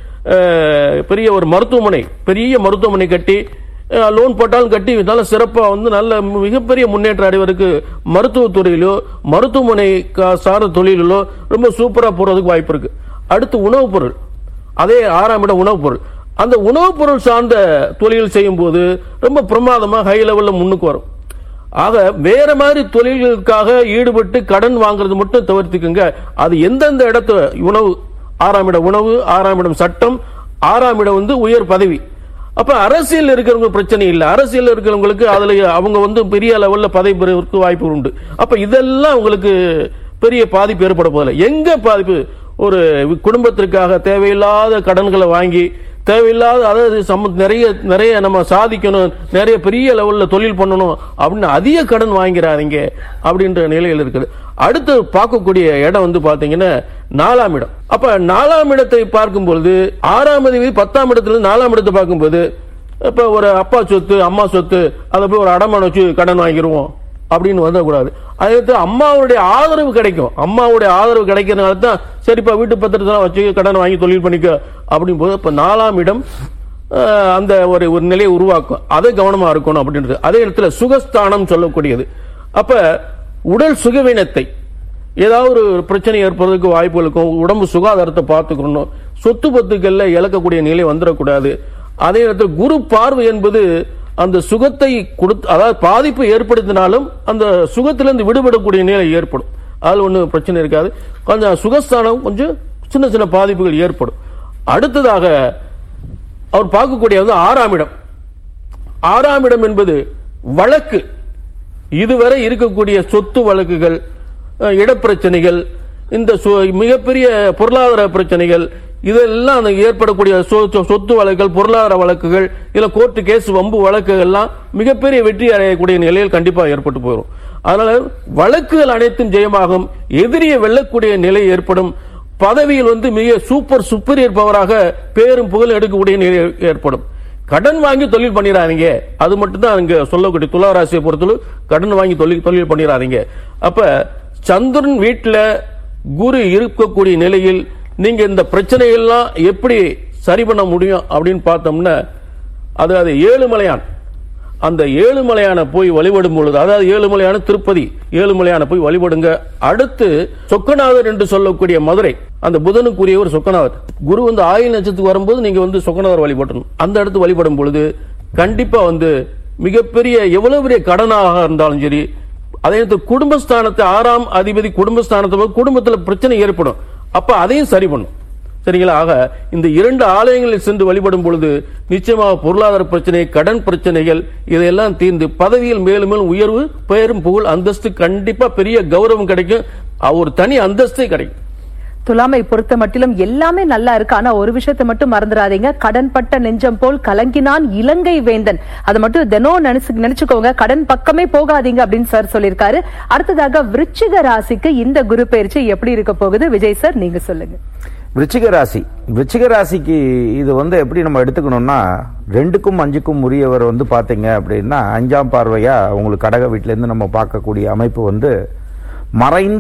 பெரிய ஒரு மருத்துவமனை, பெரிய மருத்துவமனை கட்டி லோன் போட்டாலும் கட்டி நல்ல சிறப்பா வந்து நல்ல மிகப்பெரிய முன்னேற்றம் அடைவதற்கு மருத்துவத்துறையிலோ மருத்துவமனை சார்ந்த தொழிலோ ரொம்ப சூப்பரா போறதுக்கு வாய்ப்பு இருக்கு. அடுத்து உணவுப் பொருள், அதே ஆறாம் இடம் உணவுப் பொருள், அந்த உணவுப் பொருள் சார்ந்த தொழில் செய்யும் போது ரொம்ப பிரமாதமா ஹை லெவல்ல முன்னுக்கு வரும். ஆக வேற மாதிரி தொழில்களுக்காக ஈடுபட்டு கடன் வாங்குறது மட்டும் தவிர்த்துக்குங்க. அது எந்தெந்த இடத்து உணவு, ஆறாம் இடம் உணவு, ஆறாம் இடம் சட்டம், ஆறாம் இடம் வந்து உயர் பதவி. அப்ப அரசியல் இருக்கிறவங்க பிரச்சனை இல்லை, அரசியல் இருக்கிறவங்களுக்கு அதுல அவங்க வந்து பெரிய லெவல்ல பதவி பெறுவதற்கு வாய்ப்பு உண்டு. அப்ப இதெல்லாம் உங்களுக்கு பெரிய பாதிப்பு ஏற்பட போதில்லை. எங்க பாதிப்பு, ஒரு குடும்பத்திற்காக தேவையில்லாத கடன்களை வாங்கி தேவையில்லாத, அதாவது நிறைய நிறைய நம்ம சாதிக்கணும், நிறைய பெரிய லெவல்ல தொழில் பண்ணணும் அப்படின்னு அதிக கடன் வாங்கிறாதீங்க அப்படின்ற நிலையில் இருக்குது. அடுத்து பார்க்கக்கூடிய இடம் வந்து பாத்தீங்கன்னா நாலாம் இடம். அப்ப நாலாம் இடத்தை பார்க்கும்போது ஆறாம் அதிபதி பத்தாம் இடத்துல நாலாம் இடத்தை பார்க்கும்போது, இப்ப ஒரு அப்பா சொத்து அம்மா சொத்து அதை போய் ஒரு அடமான வச்சு கடன் வாங்கிடுவோம் அப்படின்னு வந்துடக்கூடாது. அதுக்கு அம்மாவுடைய ஆதரவு கிடைக்கும், அம்மாவுடைய ஆதரவு கிடைக்கிறதுனால தான் சரிப்பா வீட்டு பத்திரத்தை வச்சு கடன் வாங்கி தொழில் பண்ணிக்க அப்படின் போது இப்ப நாலாம் இடம் அந்த ஒரு ஒரு நிலையை உருவாக்கும். அதை கவனமா இருக்கணும் அப்படின்றது. அதே இடத்துல சுகஸ்தானம் சொல்லக்கூடியது. அப்ப உடல் சுகவீனத்தை, ஏதாவது ஒரு பிரச்சனை ஏற்படுறதுக்கு வாய்ப்பு இருக்கும், உடம்பு சுகாதாரத்தை பார்த்துக்கணும், சொத்து பத்துக்கள்ல இழக்கக்கூடிய நிலை வந்துடக்கூடாது. அதே நேரத்தில் குரு பார்வை என்பது அந்த சுகத்தை கொடுத்து, அதாவது பாதிப்பு ஏற்படுத்தினாலும் அந்த சுகத்திலிருந்து விடுபடக்கூடிய நிலை ஏற்படும். அது ஒன்றும் பிரச்சனை இருக்காது. கொஞ்சம் சுகஸ்தானம் கொஞ்சம் சின்ன சின்ன பாதிப்புகள் ஏற்படும். அடுத்ததாக அவர் பார்க்கக்கூடிய வந்து ஆறாம் இடம். ஆறாம் இடம் என்பது வழக்கு, இதுவரை இருக்கக்கூடிய சொத்து வழக்குகள், இடப்பிரச்சனைகள், இந்த மிகப்பெரிய பொருளாதார பிரச்சனைகள், இதெல்லாம் ஏற்படக்கூடிய சொத்து வழக்குகள், பொருளாதார வழக்குகள், இல்ல கோர்ட்டு கேஸ் வம்பு வழக்குகள் எல்லாம் மிகப்பெரிய வெற்றி அடையக்கூடிய நிலையில் கண்டிப்பாக ஏற்பட்டு போயிடும். அதனால வழக்குகள் அனைத்தும் ஜெயமாகும், எதிரியை வெல்லக்கூடிய நிலை ஏற்படும், பதவியில் வந்து மிக சூப்பர் சுப்பீரியர் பவராக பேரும் புகழ் எடுக்கக்கூடிய நிலை ஏற்படும். கடன் வாங்கி தொழில் பண்ணிடாதீங்க, அது மட்டும் தான் இங்க சொல்லக்கூடிய துலா ராசியை பொறுத்தவரை கடன் வாங்கி தொழில் தொழில் பண்ணிடாதீங்க. அப்ப சந்திரன் வீட்டுல குரு இருக்கக்கூடிய நிலையில் நீங்க இந்த பிரச்சனைகள்லாம் எப்படி சரி பண்ண முடியும் அப்படின்னு பார்த்தோம்னா, அதாவது ஏழுமலையான், அந்த ஏழுமலையான போய் வழிபடும் பொழுது, அதாவது ஏழுமலையான திருப்பதி, ஏழுமலையான போய் வழிபடுங்க. அடுத்து சொக்கநாதர் என்று சொல்லக்கூடிய மதுரை, அந்த புதனுக்குரிய ஒரு சொக்கநாதர், குரு வந்து ஆயுள் நட்சத்திரத்துக்கு வரும்போது நீங்க வந்து சொக்கநாதர் வழிபடணும். அந்த இடத்து வழிபடும் பொழுது கண்டிப்பா வந்து மிகப்பெரிய எவ்வளவு பெரிய கடனாக இருந்தாலும் சரி, அதே நேரத்தில் குடும்பஸ்தானத்தை, ஆறாம் அதிபதி குடும்பஸ்தானத்தை, குடும்பத்தில் பிரச்சனை ஏற்படும், அப்ப அதையும் சரி பண்ணும். சரிங்களா? ஆக இந்த இரண்டு ஆலயங்களில் சென்று வழிபடும் பொழுது நிச்சயமாக பொருளாதார பிரச்சனை, கடன் பிரச்சனைகள் இதையெல்லாம் தீர்ந்து பதவியில் மேலும் மேலும் உயர்வு, பெயரும் புகழ், அந்தஸ்து, கண்டிப்பா பெரிய கௌரவம் கிடைக்கும், ஒரு தனி அந்தஸ்தே கிடைக்கும். துலாமை பொறுத்த மட்டிலும் எல்லாமே நல்லா இருக்கு. ஆனா ஒரு விஷயத்தை மட்டும் மறந்துடாதீங்க, கடன் பட்ட நெஞ்சம் போல் கலங்கினான் இலங்கை வேந்தன். அதை மட்டும் தினம் நினைச்சு நினைச்சுக்கோங்க, கடன் பக்கமே போகாதீங்க அப்படின்னு சார் சொல்லியிருக்காரு. அடுத்ததாக விருச்சிக ராசிக்கு இந்த குரு பயிற்சி எப்படி இருக்க போகுது விஜய் சார், நீங்க சொல்லுங்க. விருச்சிக ராசி, விருச்சிக ராசிக்கு இது வந்து எப்படி நம்ம எடுத்துக்கணும்னா, ரெண்டுக்கும் அஞ்சுக்கும் உரியவர் வந்து பாத்தீங்க அப்படின்னா அஞ்சாம் பார்வையா உங்களுக்கு கடக வீட்டில இருந்து நம்ம பார்க்கக்கூடிய அமைப்பு வந்து மறைந்த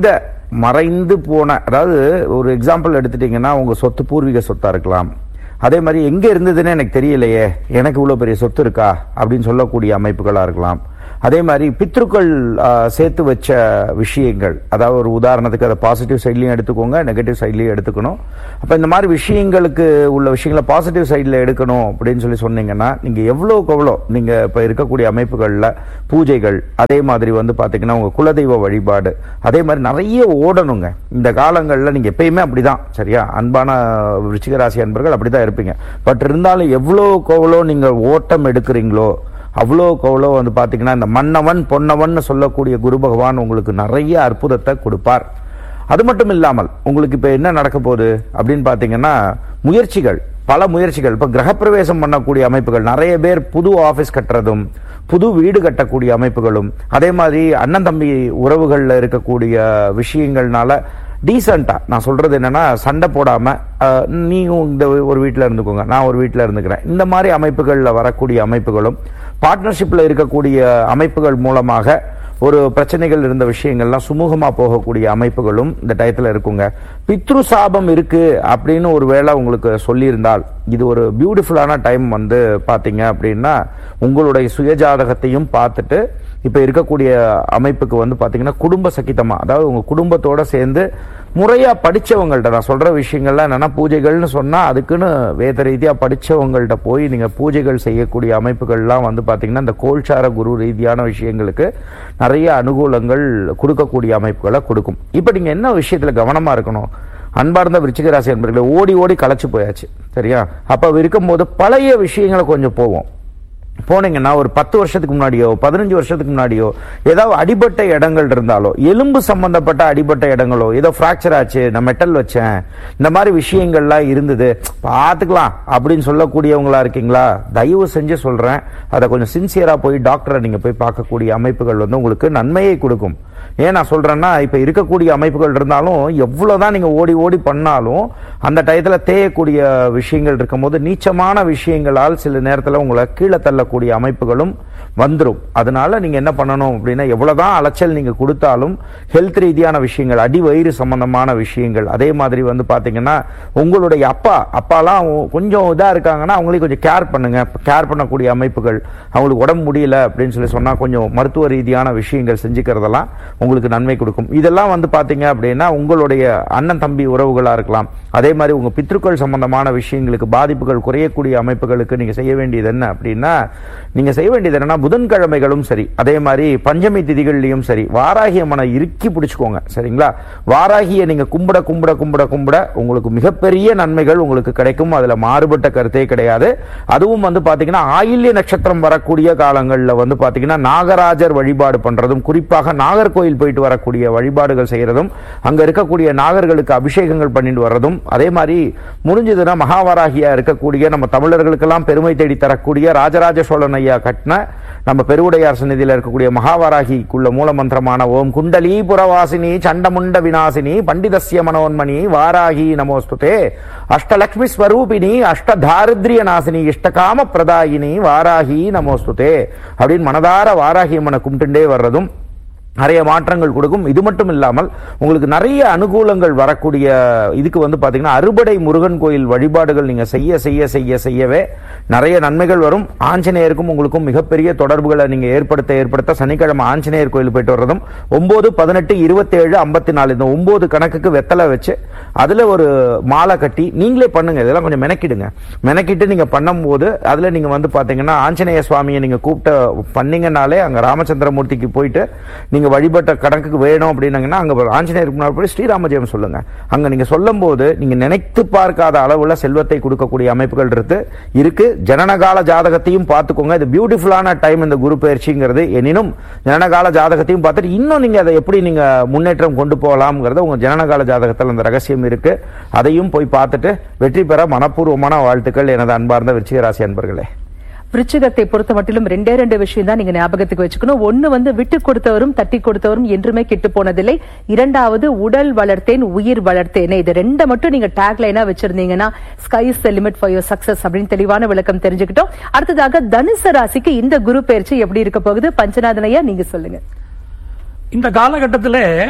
மறைந்து போன, அதாவது ஒரு எக்ஸாம்பிள் எடுத்துட்டீங்கன்னா உங்க சொத்து பூர்வீக சொத்தா இருக்கலாம். அதே மாதிரி எங்க இருந்ததுன்னு எனக்கு தெரியலையே, எனக்கு இவ்வளவு பெரிய சொத்து இருக்கா அப்படின்னு சொல்லக்கூடிய அமைப்புகளா இருக்கலாம். அதே மாதிரி பித்ருக்கள் சேர்த்து வச்ச விஷயங்கள், அதாவது ஒரு உதாரணத்துக்கு அதை பாசிட்டிவ் சைட்லையும் எடுத்துக்கோங்க, நெகட்டிவ் சைட்லையும் எடுத்துக்கணும். அப்போ இந்த மாதிரி விஷயங்களுக்கு உள்ள விஷயங்களை பாசிட்டிவ் சைடில் எடுக்கணும் அப்படின்னு சொல்லி சொன்னீங்கன்னா நீங்கள் எவ்வளோக்கு எவ்வளோ நீங்கள் இப்போ இருக்கக்கூடிய அமைப்புகளில் பூஜைகள், அதே மாதிரி வந்து பார்த்தீங்கன்னா உங்கள் குலதெய்வ வழிபாடு, அதே மாதிரி நிறைய ஓடணுங்க. இந்த காலங்களில் நீங்கள் எப்பயுமே அப்படி தான், சரியா? அன்பான விருச்சிக ராசி அன்பர்கள் அப்படி தான் இருப்பீங்க. பட் இருந்தாலும் எவ்வளோக்கு எவ்வளோ நீங்கள் ஓட்டம் எடுக்கிறீங்களோ அவ்வளோக்கு அவ்வளோ வந்து பார்த்தீங்கன்னா இந்த மன்னவன் பொன்னவன் சொல்லக்கூடிய குரு பகவான் உங்களுக்கு நிறைய அற்புதத்தை கொடுப்பார். அது மட்டும் இல்லாமல் உங்களுக்கு இப்போ என்ன நடக்க போகுது அப்படின்னு பார்த்தீங்கன்னா முயற்சிகள், பல முயற்சிகள். இப்போ கிரகப்பிரவேசம் பண்ணக்கூடிய அமைப்புகள், நிறைய பேர் புது ஆஃபீஸ் கட்டுறதும் புது வீடு கட்டக்கூடிய அமைப்புகளும், அதே மாதிரி அண்ணன் தம்பி உறவுகளில் இருக்கக்கூடிய விஷயங்கள்னால டீசெண்டா நான் சொல்றது என்னன்னா சண்டை போடாம நீ இந்த ஒரு வீட்டில் இருந்துக்கோங்க, நான் ஒரு வீட்டில் இருந்துக்கிறேன், இந்த மாதிரி அமைப்புகளில் வரக்கூடிய அமைப்புகளும், பார்ட்னர்ஷிப்ல இருக்கக்கூடிய அமைப்புகள் மூலமாக ஒரு பிரச்சனைகள் இருந்த விஷயங்கள்லாம் சுமூகமா போகக்கூடிய அமைப்புகளும் இந்த டயத்துல இருக்குங்க. பித்ரு சாபம் இருக்கு அப்படின்னு ஒரு வேளை உங்களுக்கு சொல்லியிருந்தால் இது ஒரு பியூட்டிஃபுல்லான டைம் வந்து பாத்தீங்க அப்படின்னா உங்களுடைய சுயஜாதகத்தையும் பார்த்துட்டு இப்ப இருக்கக்கூடிய அமைப்புக்கு வந்து பாத்தீங்கன்னா குடும்ப சகிதமா, அதாவது உங்க குடும்பத்தோட சேர்ந்து முறையா படிச்சவங்கள்ட்ட, நான் சொல்ற விஷயங்கள்லாம் என்னன்னா பூஜைகள்னு சொன்னா அதுக்குன்னு வேத ரீதியா படிச்சவங்கள்ட்ட போய் நீங்க பூஜைகள் செய்யக்கூடிய அமைப்புகள்லாம் வந்து பாத்தீங்கன்னா இந்த கோல்சார குரு ரீதியான விஷயங்களுக்கு நிறைய அனுகூலங்கள் கொடுக்கக்கூடிய அமைப்புகளை கொடுக்கும். இப்ப நீங்க என்ன விஷயத்துல கவனமா இருக்கணும்? அன்பார்ந்த விருச்சிக ராசி என்பவர்களை ஓடி ஓடி களைச்சு போயாச்சு, சரியா? அப்ப இருக்கும்போது பழைய விஷயங்களை கொஞ்சம் போவோம். போனீங்கன்னா ஒரு பத்து வருஷத்துக்கு முன்னாடியோ பதினஞ்சு வருஷத்துக்கு முன்னாடியோ ஏதாவது அடிபட்ட இடங்கள் இருந்தாலோ, எலும்பு சம்பந்தப்பட்ட அடிபட்ட இடங்களோ, ஏதோ பிராக்சர் ஆச்சு, நான் மெட்டல் வச்சேன், இந்த மாதிரி விஷயங்கள்லாம் இருந்தது, பார்த்துக்கலாம் அப்படின்னு சொல்லக்கூடியவங்களா இருக்கீங்களா? தயவு செஞ்சு சொல்றேன், அதை கொஞ்சம் சின்சியரா போய் டாக்டரை நீங்க போய் பார்க்கக்கூடிய அமைப்புகள் வந்து உங்களுக்கு நன்மையை கொடுக்கும். ஏன் நான் சொல்றேன்னா இப்ப இருக்கக்கூடிய அமைப்புகள் இருந்தாலும் எவ்வளவுதான் நீங்க ஓடி ஓடி பண்ணாலும் அந்த டயத்துல தேயக்கூடிய விஷயங்கள் இருக்கும் போது நீச்சமான விஷயங்களால் சில நேரத்துல உங்களை கீழே தள்ளக்கூடிய அமைப்புகளும் வந்துடும். அதனால நீங்க என்ன பண்ணணும் அப்படின்னா எவ்வளவுதான் அலைச்சல் நீங்க கொடுத்தாலும் ஹெல்த் ரீதியான விஷயங்கள், அடி வயிறு சம்பந்தமான விஷயங்கள், அதே மாதிரி வந்து பாத்தீங்கன்னா உங்களுடைய அப்பா அப்பாலாம் கொஞ்சம் இதா இருக்காங்கன்னா அவங்களையும் கொஞ்சம் கேர் பண்ணுங்க. கேர் பண்ணக்கூடிய அமைப்புகள், அவங்களுக்கு உடம்பு முடியல அப்படின்னு சொல்லி சொன்னா கொஞ்சம் மருத்துவ ரீதியான விஷயங்கள் செஞ்சுக்கிறதெல்லாம் உங்களுக்கு நன்மை கொடுக்கும். இதெல்லாம் வந்து பாத்தீங்க அப்படின்னா உங்களுடைய அண்ணன் தம்பி உறவுகளா இருக்கலாம், அதே மாதிரி உங்க பித்ருக்கள் சம்பந்தமான விஷயங்களுக்கு பாதிப்புகள் குறையக்கூடிய அமைப்புகளுக்கு நீங்க செய்ய வேண்டியது என்ன அப்படின்னா, நீங்க செய்ய வேண்டியது என்னன்னா புதன்கிழமைகளும் சரி, அதே மாதிரி பஞ்சமி திதிகள்லயும் சரி, வாராகி அம்மனை இறுக்கி பிடிச்சுக்கோங்க, சரிங்களா? வாராகியை நீங்க கும்பிட கும்பிட கும்பிட கும்பிட உங்களுக்கு மிகப்பெரிய நன்மைகள் உங்களுக்கு கிடைக்கும். அதுல மாறுபட்ட கருத்தே கிடையாது. அதுவும் வந்து பாத்தீங்கன்னா ஆயில்ய நட்சத்திரம் வரக்கூடிய காலங்கள்ல வந்து பாத்தீங்கன்னா நாகராஜர் வழிபாடு பண்றதும், குறிப்பாக நாகர்கோயில் போயிட்டு வரக்கூடிய வழிபாடுகள் செய்யறதும், அங்க இருக்கக்கூடிய நாகர்களுக்கு அபிஷேகங்கள் பண்ணிட்டு வர்றதும், அதே மாதிரி முடிஞ்சதுன்னா மகாவாராகியா இருக்கக்கூடிய நம்ம தமிழர்களுக்கெல்லாம் பெருமை தேடி தரக்கூடிய ராஜராஜ சோழன் ஐயா கட்டின நம்ம பெருவுடையார் சந்நிதியில் இருக்கக்கூடிய மகாவாராகிக்குள்ள மூல மந்திரமான ஓம் குண்டலி புரவாசினி சண்டமுண்ட விநாசினி பண்டிதஸ்ய மனோன்மணி வாராகி நமோஸ்துதே அஷ்டலக்ஷ்மி ஸ்வரூபிணி அஷ்டதாரித்ரிய நாசினி இஷ்டகாம பிரதாயினி வாராகி நமோஸ்துதே அப்படின்னு மனதார வாராகி அம்மனை கும்பிட்டுண்டே வர்றதும் நிறைய மாற்றங்கள் கொடுக்கும். இது மட்டும் இல்லாமல் உங்களுக்கு நிறைய அனுகூலங்கள் வரக்கூடிய இதுக்கு வந்து பாத்தீங்கன்னா அறுபடை முருகன் கோயில் வழிபாடுகள் நீங்க செய்ய செய்ய செய்ய செய்யவே நிறைய நன்மைகள் வரும். ஆஞ்சநேயருக்கும் உங்களுக்கும் மிகப்பெரிய தொடர்புகளை நீங்க ஏற்படுத்த ஏற்படுத்த சனிக்கிழமை ஆஞ்சநேயர் கோயில் போயிட்டு வர்றதும், ஒன்பது பதினெட்டு இருபத்தி ஏழு ஐம்பத்தி நாலு இந்த ஒன்பது கணக்குக்கு வெத்தலை வச்சு அதுல ஒரு மாலை கட்டி நீங்களே பண்ணுங்க. இதெல்லாம் கொஞ்சம் மெனக்கிடுங்க. மெனக்கிட்டு நீங்க பண்ணும் போது அதுல நீங்க வந்து பாத்தீங்கன்னா ஆஞ்சநேய சுவாமியை நீங்க கூப்பிட்டு பண்ணீங்கன்னாலே அங்க ராமச்சந்திரமூர்த்திக்கு போயிட்டு நீங்க வழிபட்ட கணக்குக்கு வேணும் அப்படின்னாங்கன்னா அங்க ஆஞ்சநேயருக்கு முன்னாடி போய் ஸ்ரீராம ஜெயம் சொல்லுங்க. அங்க நீங்க சொல்லும் போது நீங்க நினைத்து பார்க்காத அளவுல செல்வத்தை கொடுக்கக்கூடிய அமைப்புகள் இருக்கு இருக்கு ஜனனகால ஜாதகத்தையும் பார்த்துக்கோங்க. இது பியூட்டிஃபுல்லான டைம் இந்த குரு பயிற்சிங்கிறது. எனினும் ஜனனகால ஜாதகத்தையும் பார்த்துட்டு இன்னும் நீங்க அதை எப்படி நீங்க முன்னேற்றம் கொண்டு போகலாம்ங்கிறத உங்க ஜனனகால ஜாதகத்தில் அந்த ரகசியம் இருக்கு. அதையும் போய் பார்த்துட்டு வெற்றி பெற மனப்பூர்வமான வாழ்த்துக்கள் எனது அன்பார்ந்த விருச்சிக ராசி அன்பர்களே. விருச்சிகத்தை பொறுத்த மட்டிலும் ரெண்டே ரெண்டு விஷயம் தான் நீங்க ஞாபகத்துக்கு வச்சுக்கணும். ஒன்னு வந்து விட்டு கொடுத்தவரும் தட்டி கொடுத்தவரும் என்றுமே கெட்டு போனதில்லை. இரண்டாவது உடல் வளர்த்தேன் உயிர் வளர்த்தேன். இது ரெண்ட மட்டும் நீங்க டேக் லைனா வச்சிருந்தீங்கன்னா sky is the limit for your success அப்படின்னு தெளிவான விளக்கம் தெரிஞ்சுக்கிட்டோம். அடுத்ததாக தனுசு ராசிக்கு இந்த குரு பயிற்சி எப்படி இருக்க போகுது? பஞ்சநாதனையா நீங்க சொல்லுங்க. இந்த காலகட்டத்தில்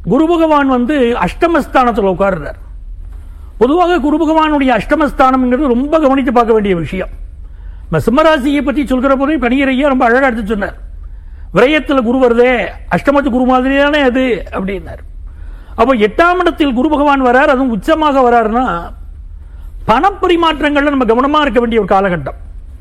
குரு பகவான் வந்து அஷ்டமஸ்தானத்தில் உட்கார்றார். பொதுவாக குரு பகவானுடைய அஷ்டமஸ்தானம்ங்கிறது ரொம்ப கவனித்து பார்க்க வேண்டிய விஷயம். சிம்மராசியை பற்றி சொல்கிற போதே கணியரையா ரொம்ப அழகா எடுத்து சொன்னார். விரயத்தில் குரு வருதே, அஷ்டமத்து குரு மாதிரியானே அது அப்படின்னார். அப்போ எட்டாம் இடத்தில் குரு பகவான் வரார், அதுவும் உச்சமாக வராருன்னா பணப்பரிமாற்றங்கள்ல நம்ம கவனமா இருக்க வேண்டிய ஒரு காலகட்டம்.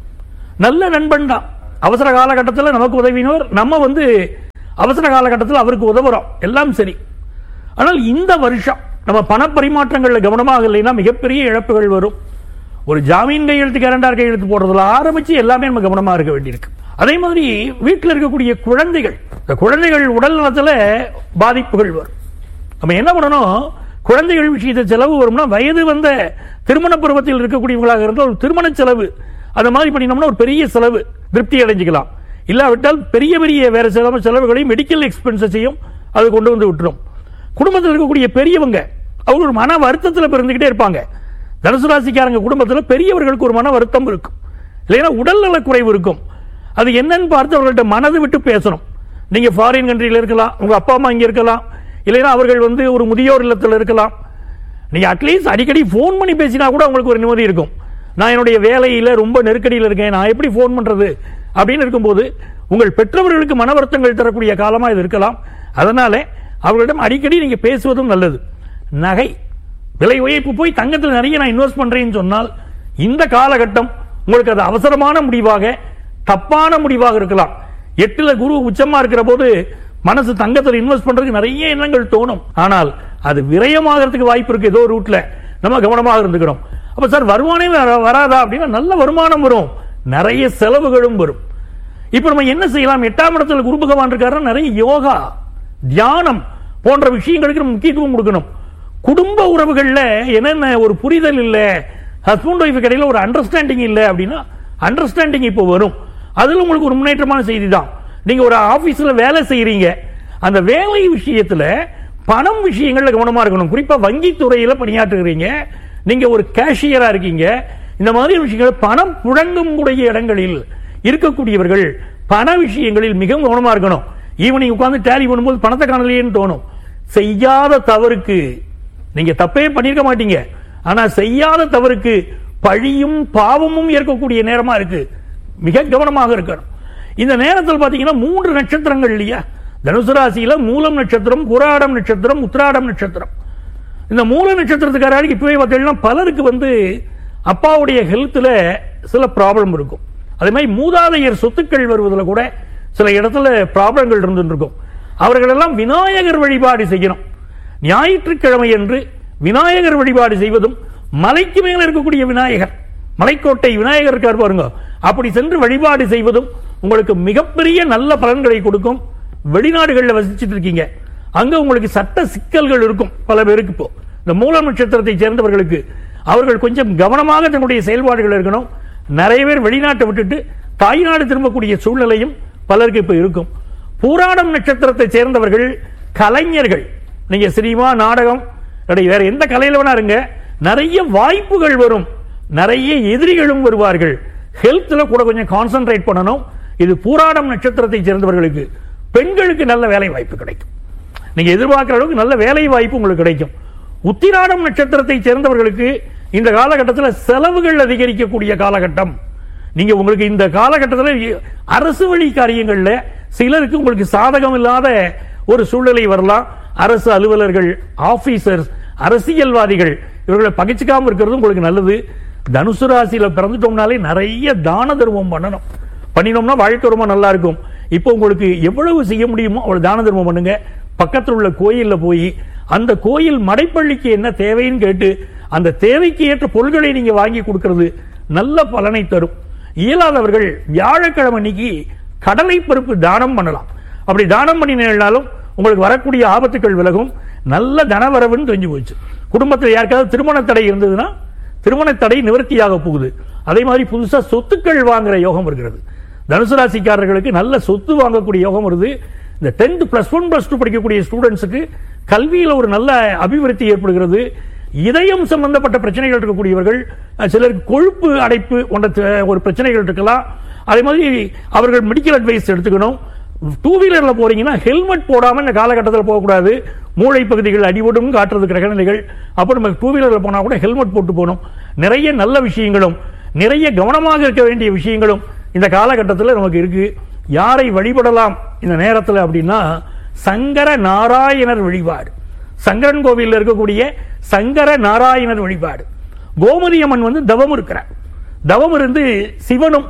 நல்ல நண்பன் தான், அவசர காலகட்டத்தில் நமக்கு உதவினவர், நம்ம வந்து அவசர காலகட்டத்தில் அவருக்கு உதவுறோம், எல்லாம் சரி. ஆனால் இந்த வருஷம் நம்ம பணப்பரிமாற்றங்கள்ல கவனமாக இல்லைன்னா மிகப்பெரிய இழப்புகள் வரும். ஒரு ஜாமீன் கையெழுத்து கேரண்டார் கையெழுத்து போடுறதுல ஆரம்பிச்சு எல்லாமே நம்ம கவனமா இருக்க வேண்டியிருக்கு. அதே மாதிரி வீட்டில் இருக்கக்கூடிய குழந்தைகள், இந்த குழந்தைகள் உடல் நலத்துல பாதிப்புகள் வரும். நம்ம என்ன பண்ணணும், குழந்தைகள் விஷயத்தில் செலவு வரும்னா வயது வந்த திருமண பருவத்தில் இருக்கக்கூடியவங்களாக இருந்தால் ஒரு திருமண செலவு அந்த மாதிரி பண்ணினோம்னா ஒரு பெரிய செலவு திருப்தி அடைஞ்சிக்கலாம். இல்லாவிட்டால் பெரிய பெரிய வேற செலவு செலவுகளையும் மெடிக்கல் எக்ஸ்பென்சஸையும் அது கொண்டு வந்து விட்டுரும். குடும்பத்தில் இருக்கக்கூடிய பெரியவங்க அவங்க ஒரு மன வருத்தத்தில் பிறந்துகிட்டே இருப்பாங்க. தனுசு ராசிக்காரங்க குடும்பத்தில் பெரியவர்களுக்கு ஒரு மன வருத்தம் இருக்கும், இல்லைன்னா உடல்நல குறைவு இருக்கும். அது என்னன்னு பார்த்து அவர்கள்ட்ட மனது விட்டு பேசணும். நீங்க ஃபாரின் கண்ட்ரியில் இருக்கலாம், உங்க அப்பா அம்மா இங்க இருக்கலாம், இல்லைன்னா அவர்கள் வந்து ஒரு முதியோர் இல்லத்தில் இருக்கலாம். நீங்க அட்லீஸ்ட் அடிக்கடி போன் பண்ணி பேசினா கூட உங்களுக்கு ஒரு நிம்மதி இருக்கும். நான் என்னுடைய வேலையில ரொம்ப நெருக்கடியில் இருக்கேன், நான் எப்படி போன் பண்றது அப்படின்னு இருக்கும்போது உங்கள் பெற்றவர்களுக்கு மன வருத்தங்கள் தரக்கூடிய காலமா இது இருக்கலாம். அதனால அவர்களிடம் அடிக்கடி நீங்க பேசுவதும் நல்லது. நகை விலை உயர்ப்பு போய் தங்கத்தில் நிறைய நான் இன்வெஸ்ட் பண்றேன்னு சொன்னால் இந்த காலகட்டம் உங்களுக்கு அது அவசரமான முடிவாக தப்பான முடிவாக இருக்கலாம். எட்டுல குரு உச்சமா இருக்கிற போது மனசு தங்கத்தில் இன்வெஸ்ட் பண்றதுக்கு நிறைய எண்ணங்கள் தோணும், ஆனால் அது விரயமாகிறதுக்கு வாய்ப்பு இருக்கு. ஏதோ ரூட்ல நம்ம கவனமாக இருந்துக்கணும். அப்ப சார் வருமானம் வராதா அப்படின்னா நல்ல வருமானம் வரும், நிறைய செலவுகளும் வரும். இப்ப நம்ம என்ன செய்யலாம், எட்டாம் இடத்துல குரு பகவான் இருக்காருன்னா நிறைய யோகா தியானம் போன்ற விஷயங்களுக்கு முக்கியத்துவம் கொடுக்கணும். குடும்ப உறவுகள்ல என்னென்ன ஒரு புரிதல் இல்ல, ஹஸ்பண்ட் ஒய்ஃப் கடையில் ஒரு அண்டர்ஸ்டாண்டிங் இல்ல அப்படின்னா அண்டர்ஸ்டாண்டிங் இப்போ வரும். அதுல உங்களுக்கு ஒரு முன்னேற்றமான செய்தி தான். நீங்க ஒரு ஆபீஸ்ல வேலை செய்யறீங்க, அந்த வேலை விஷயத்துல பணம் விஷயங்கள்ல கவனமா இருக்கணும். குறிப்பா வங்கி துறையில பணியாற்றுகிறீங்க, நீங்க ஒரு கேஷியரா இருக்கீங்க, இந்த மாதிரி விஷயங்கள் பணம் புழங்கும் கூடிய இடங்களில் இருக்கக்கூடியவர்கள் பண விஷயங்களில் மிகவும் கவனமா இருக்கணும். ஈவினிங் உட்கார்ந்து டேலி பண்ணும்போது பணத்தை காணலையேன்னு தோணும். செய்யாத தவறுக்கு நீங்க தப்பே பண்ணிருக்க மாட்டீங்க, ஆனா செய்யாத தவறுக்கு பழியும் பாவமும் ஏற்கக்கூடிய நேரமா இருக்கு. மிக கவனமாக இருக்கணும். இந்த நேரத்தில் பாத்தீங்கன்னா மூன்று நட்சத்திரங்கள் இல்லையா, தனுசு ராசியில மூலம் நட்சத்திரம், புராடம் நட்சத்திரம், உத்திராடம் நட்சத்திரம். இந்த மூல நட்சத்திரத்துக்காரருக்கு இப்பவே பார்த்தீங்கன்னா பலருக்கு வந்து அப்பாவுடைய ஹெல்த்ல சில ப்ராப்ளம் இருக்கும். அதே மாதிரி மூதாதையர் சொத்துக்கள் வருவதில் கூட சில இடத்துல ப்ராப்ளங்கள் இருந்துருக்கும். அவர்களெல்லாம் விநாயகர் வழிபாடு செய்யணும். ஞாயிற்றுக்கிழமை என்று விநாயகர் வழிபாடு செய்வதும், மலைக்கு மேல இருக்கக்கூடிய விநாயகர், மலைக்கோட்டை விநாயகர் இருக்கார் பாருங்க, அப்படி சென்று வழிபாடு செய்வதும் உங்களுக்கு மிகப்பெரிய நல்ல பலன்களை கொடுக்கும். வெளிநாடுகளில் வசிச்சுட்டு இருக்கீங்க, அங்க உங்களுக்கு சட்ட சிக்கல்கள் இருக்கும் பல பேருக்கு. இப்போ இந்த மூல நட்சத்திரத்தை சேர்ந்தவர்களுக்கு அவர்கள் கொஞ்சம் கவனமாக தன்னுடைய செயல்பாடுகள் இருக்கணும். நிறைய பேர் வெளிநாட்டை விட்டுட்டு தாய்நாடு திரும்பக்கூடிய சூழ்நிலையும் பலருக்கு இப்ப இருக்கும். பூராடம் நட்சத்திரத்தை சேர்ந்தவர்கள் கலைஞர்கள், நீங்க சினிமா நாடகம் வேற எந்த கலையில வேணா இருங்க, நிறைய வாய்ப்புகள் வரும், நிறைய எதிரிகளும் வருவார்கள். ஹெல்த்ல கூட கொஞ்சம் கான்சென்ட்ரேட் பண்ணணும். இது பூராடம் நட்சத்திரத்தை சேர்ந்தவர்களுக்கு. பெண்களுக்கு நல்ல வேலை வாய்ப்பு கிடைக்கும், நீங்க எதிர்பார்க்கிற அளவுக்கு நல்ல வேலை வாய்ப்பு உங்களுக்கு கிடைக்கும். உத்திராடம் நட்சத்திரத்தை சேர்ந்தவர்களுக்கு இந்த காலகட்டத்தில் செலவுகள் அதிகரிக்கக்கூடிய காலகட்டம். நீங்க உங்களுக்கு இந்த காலகட்டத்தில் அரசு வழி காரியங்கள்ல சிலருக்கு உங்களுக்கு சாதகம் இல்லாத ஒரு சூழ்நிலை வரலாம். அரசு அலுவலர்கள், ஆபீசர்ஸ், அரசியல்வாதிகள் இவர்களை பகிச்சுக்காம இருக்கிறது உங்களுக்கு நல்லது. தனுசு ராசியில பிறந்துட்டோம்னாலே நிறைய தான தர்மம் பண்ணணும். பண்ணினோம்னா வாழ்க்கை ரொம்ப நல்லா இருக்கும். இப்போ உங்களுக்கு எவ்வளவு செய்ய முடியுமோ அவ்வளவு தான தர்மம் பண்ணுங்க. பக்கத்தில் உள்ள கோயில்ல போய் அந்த கோயில் மடைப்பள்ளிக்கு என்ன தேவைன்னு கேட்டு அந்த தேவைக்கு ஏற்ற பொருட்களை நீங்க வாங்கி கொடுக்கிறது நல்ல பலனை தரும். இயலாதவர்கள் வியாழக்கிழமை அன்னைக்கு கடலை பருப்பு தானம் பண்ணலாம். அப்படி தானம் பண்ணினாலும் உங்களுக்கு வரக்கூடிய ஆபத்துக்கள் விலகும். நல்ல தனவரவுன்னு தெரிஞ்சு போச்சு. குடும்பத்தில் யாருக்காவது திருமண தடை இருந்ததுன்னா திருமண தடை நிவர்த்தியாக போகுது. அதே மாதிரி புதுசா சொத்துக்கள் வாங்குற யோகம் இருக்கிறது. தனுசு ராசிக்காரர்களுக்கு நல்ல சொத்து வாங்கக்கூடிய யோகம் வருது. இந்த tenth plus one plus two படிக்கக்கூடிய ஸ்டூடெண்ட்ஸுக்கு கல்வியில ஒரு நல்ல அபிவிருத்தி ஏற்படுகிறது. இதயம் சம்பந்தப்பட்ட பிரச்சனைகள் இருக்கக்கூடியவர்கள், சிலருக்கு கொழுப்பு அடைப்பு போன்ற ஒரு பிரச்சனைகள் இருக்கலாம். அதே மாதிரி அவர்கள் மெடிக்கல் அட்வைஸ் எடுத்துக்கணும். டூ வீலர்ல போறீங்கன்னா ஹெல்மெட் போடாம இந்த காலகட்டத்தில் போகக்கூடாது. மூளை பகுதிகள் அடிபடும் காட்டுறது கிரகநிலைகள். அப்புறம் நம்ம டூ வீலரில் போனால் கூட ஹெல்மெட் போட்டு போகணும். நிறைய நல்ல விஷயங்களும் நிறைய கவனமாக இருக்க வேண்டிய விஷயங்களும் இந்த காலகட்டத்தில் நமக்கு இருக்கு. யாரை வழிபடலாம் இந்த நேரத்தில் அப்படின்னா சங்கர நாராயணர் வழிபாடு. சங்கரன் கோவிலில் இருக்கக்கூடிய சங்கர நாராயணர் வழிபாடு. கோமதி அம்மன் வந்து தவம் இருக்கிறார். தவம் இருந்து சிவனும்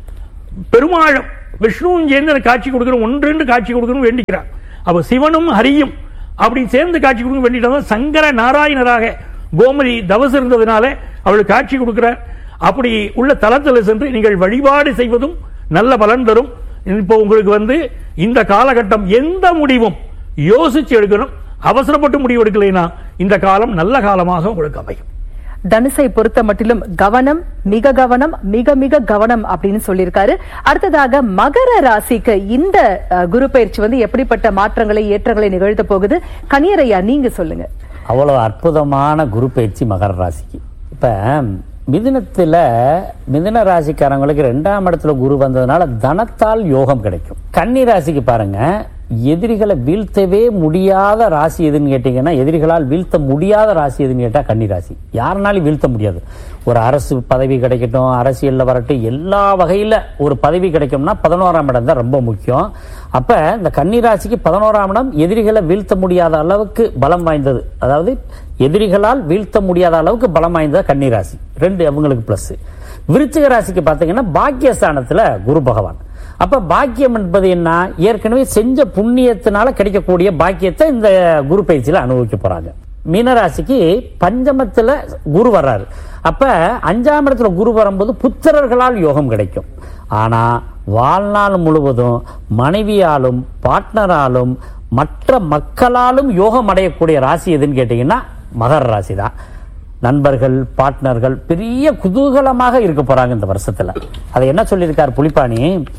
பெருமாளும் விஷ்ணுவும் சேர்ந்து காட்சி கொடுக்கணும், ஒன்று காட்சி கொடுக்கணும் வேண்டிக்கிறார். அப்ப சிவனும் ஹரியும் அப்படி சேர்ந்து காட்சி கொடுக்க வேண்டிட்டு சங்கர நாராயணராக கோமதி தவஸ் இருந்ததுனால அவளுக்கு காட்சி கொடுக்கிறார். அப்படி உள்ள தலத்தில் சென்று நீங்கள் வழிபாடு செய்வதும் நல்ல பலன் தரும். இப்போ உங்களுக்கு வந்து இந்த காலகட்டம் எந்த முடிவும் யோசிச்சு எடுக்கணும். அவசரப்பட்டு முடிவு எடுக்கலைன்னா இந்த காலம் நல்ல காலமாக உங்களுக்கு அமையும். தனுசை பொறுத்த மட்டிலும் கவனம், மிக கவனம், மிக மிக கவனம் அப்படின்னு சொல்லியிருக்காரு. அடுத்ததாக மகர ராசிக்கு இந்த குரு பயிற்சி வந்து எப்படிப்பட்ட மாற்றங்களை ஏற்றங்களை நிகழ்த்த போகுது? கனியரையா நீங்க சொல்லுங்க. அவ்வளவு அற்புதமான குரு பயிற்சி மகர ராசிக்கு. இப்ப மிதுனத்துல மிதுன ராசிக்காரங்களுக்கு ரெண்டாம் இடத்துல குரு வந்ததுனால தனத்தால் யோகம் கிடைக்கும். கன்னி ராசிக்கு பாருங்க, எதிரிகளை வீழ்த்தவே முடியாத ராசி எதுன்னு கேட்டீங்கன்னா, எதிரிகளால் வீழ்த்த முடியாத ராசி எதுன்னு கேட்டா கன்னி ராசி. யாருனாலும் வீழ்த்த முடியாது. ஒரு அரசு பதவி கிடைக்கட்டும், அரசியல்ல வரட்டும், எல்லா வகையில ஒரு பதவி கிடைக்கும்னா பதினோராம் இடம் தான் ரொம்ப முக்கியம். அப்ப இந்த கன்னி ராசிக்கு பதினோராம் இடம் எதிரிகளை வீழ்த்த முடியாத அளவுக்கு பலம் வாய்ந்தது. அதாவது எதிரிகளால் வீழ்த்த முடியாத அளவுக்கு பலம் வாய்ந்தது கன்னி ராசி. ரெண்டு அவங்களுக்கு பிளஸ். விருச்சிக ராசிக்கு பாத்தீங்கன்னா பாக்கியஸ்தானத்துல குரு பகவான். அப்ப பாக்கியம் என்பது என்ன? ஏற்கனவே செஞ்ச புண்ணியத்தினால கிடைக்கக்கூடிய பாக்கியத்தை இந்த குரு பயிற்சியில அனுபவிக்க போறாங்க. மீனராசிக்கு பஞ்சமத்துல குரு வர்றாரு. அப்ப அஞ்சாம் இடத்துல குரு வரும்போது புத்திரர்களால் யோகம் கிடைக்கும். ஆனா வாழ்நாள் முழுவதும் மனைவியாலும் பார்ட்னராலும் மற்ற மக்களாலும் யோகம் அடையக்கூடிய ராசி எதுன்னு கேட்டீங்கன்னா மகர ராசி தான். நண்பர்கள், பார்ட்னர்கள் பெரிய குதூகலமாக இருக்க போறாங்க இந்த வருஷத்துல. அதை என்ன சொல்லியிருக்கார் புலிப்பாணி?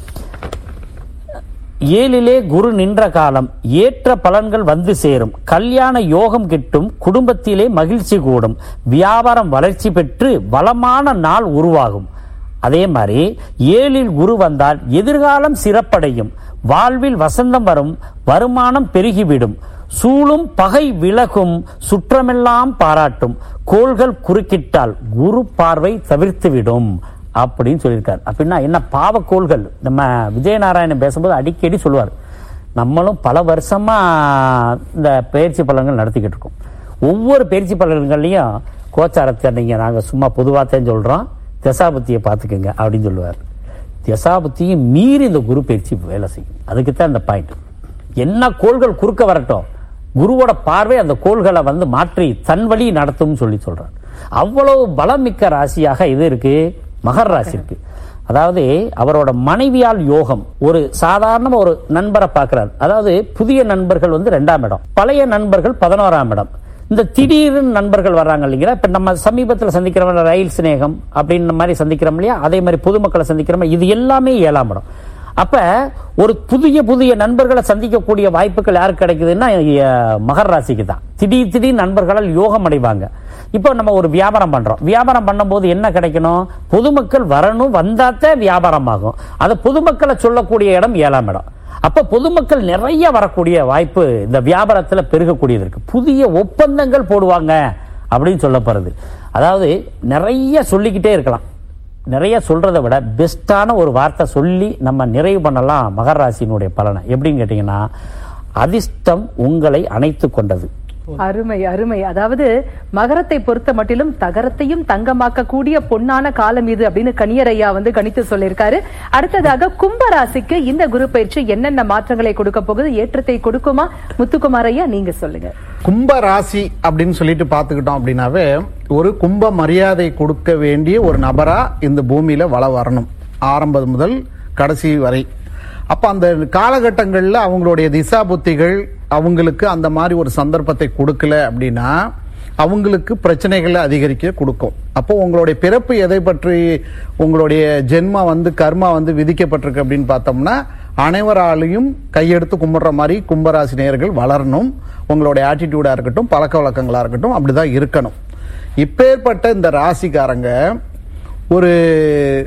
ஏழிலே குரு நின்ற காலம், ஏற்ற பலன்கள் வந்து சேரும், கல்யாண யோகம் கிட்டும், குடும்பத்திலே மகிழ்ச்சி கூடும், வியாபாரம் வளர்ச்சி பெற்று வளமான நாள் உருவாகும். அதே மாதிரி ஏழில் குரு வந்தால் எதிர்காலம் சிறப்படையும், வாழ்வில் வசந்தம் வரும், வருமானம் பெருகிவிடும், சூழும் பகை விலகும், சுற்றமெல்லாம் பாராட்டும், கோள்கள் குறுக்கிட்டால் குரு பார்வை தவிர்த்துவிடும் அப்படின்னு சொல்லியிருக்காரு. அப்படின்னா என்ன? பாவக்கோள்கள் நம்ம விஜயநாராயணன் பேசும்போது அடிக்கடி சொல்லுவார். நம்மளும் பல வருஷமா இந்த பயிற்சி பலன்கள் நடத்திக்கிட்டு இருக்கோம். ஒவ்வொரு பயிற்சி பலன்கள்லையும் கோச்சாரத்தை நீங்க நாங்க சும்மா பொதுவாகத்தான் சொல்றோம், தசாபுத்தியை பார்த்துக்கோங்க அப்படின்னு சொல்லுவார். தசாபுத்தியை மீறி இந்த குரு பயிற்சி வேலை செய்யும். அதுக்குத்தான் இந்த பாயிண்ட். என்ன கோள்கள் குறுக்க வரட்டும், குருவோட பார்வை அந்த கோள்களை வந்து மாற்றி தன் வழி நடத்தும் சொல்லி சொல்றார். அவ்வளவு பலமிக்க ராசியாக இது இருக்கு, மகர ராசி இருக்கு. அதாவது அவரோட மனைவியால் யோகம். ஒரு சாதாரண ஒரு நண்பரை பார்க்கிறார். அதாவது புதிய நண்பர்கள் வந்து ரெண்டாம் இடம், பழைய நண்பர்கள் பதினோராம் இடம். இந்த திடீர்னு நண்பர்கள் வர்றாங்க இல்லைங்களா? இப்ப நம்ம சமீபத்தில் சந்திக்கிறோம் ரயில் சிநேகம் அப்படின்னு மாதிரி சந்திக்கிறோம் இல்லையா? அதே மாதிரி பொதுமக்களை சந்திக்கிறோம், இது எல்லாமே ஏழாம் இடம். அப்ப ஒரு புதிய புதிய நண்பர்களை சந்திக்கக்கூடிய வாய்ப்புகள் யாருக்கு கிடைக்குதுன்னா மகர ராசிக்கு தான். திடீர் திடீர் நண்பர்களால் யோகம் அடைவாங்க. இப்போ நம்ம ஒரு வியாபாரம் பண்றோம், வியாபாரம் பண்ணும் போது என்ன கிடைக்கணும்? பொதுமக்கள் வரணும், வந்தாத்தான் வியாபாரம் ஆகும். அதை பொதுமக்களை சொல்லக்கூடிய இடம் ஏழாம் இடம். அப்ப பொதுமக்கள் நிறைய வரக்கூடிய வாய்ப்பு இந்த வியாபாரத்துல பெருகக்கூடியது இருக்கு. புதிய ஒப்பந்தங்கள் போடுவாங்க அப்படின்னு சொல்லப்படுறது. அதாவது நிறைய சொல்லிக்கிட்டே இருக்கலாம். நிறைய சொல்றதை விட பெஸ்டான ஒரு வார்த்தை சொல்லி நம்ம நிறைவு பண்ணலாம் மகர ராசியினுடைய பலனை. எப்படின்னு கேட்டீங்கன்னா, அதிர்ஷ்டம் உங்களை அணைத்து கொண்டது. அருமை அருமை. அதாவது மகரத்தை பொறுத்த மட்டிலும் தகரத்தையும் தங்கமாக்க கூடிய பொன்னான காலம் இது அப்படின்னு கனியரையா வந்து கணித்து சொல்லியிருக்காரு. அடுத்ததாக கும்பராசிக்கு இந்த குரு பயிற்சி என்னென்ன மாற்றங்களை கொடுக்க போகுது? ஏற்றத்தை கொடுக்குமா? முத்துக்குமார் ஐயா நீங்க சொல்லுங்க. கும்ப ராசி அப்படின்னு சொல்லிட்டு பாத்துக்கிட்டோம் அப்படின்னாவே ஒரு கும்ப மரியாதை கொடுக்க வேண்டிய ஒரு நபரா இந்த பூமியில வள வரணும், ஆரம்பம் முதல் கடைசி வரை. அப்ப அந்த காலகட்டங்கள்ல அவங்களுடைய திசா புத்திகள் அவங்களுக்கு அந்த மாதிரி ஒரு சந்தர்ப்பத்தை கொடுக்கல அப்படின்னா அவங்களுக்கு பிரச்சனைகளை அதிகரிக்க கொடுக்கும். அப்போ உங்களுடைய பிறப்பு எதை பற்றி உங்களுடைய ஜென்மா வந்து கர்மா வந்து விதிக்கப்பட்டிருக்கு அப்படின்னு பார்த்தோம்னா அனைவராலையும் கையெடுத்து கும்பிடுற மாதிரி கும்பராசி நேயர்கள் வளரணும். உங்களுடைய ஆட்டிடியூடா இருக்கட்டும், பழக்க வழக்கங்களா இருக்கட்டும், அப்படிதான் இருக்கணும். இப்பேற்பட்ட இந்த ராசிக்காரங்க ஒரு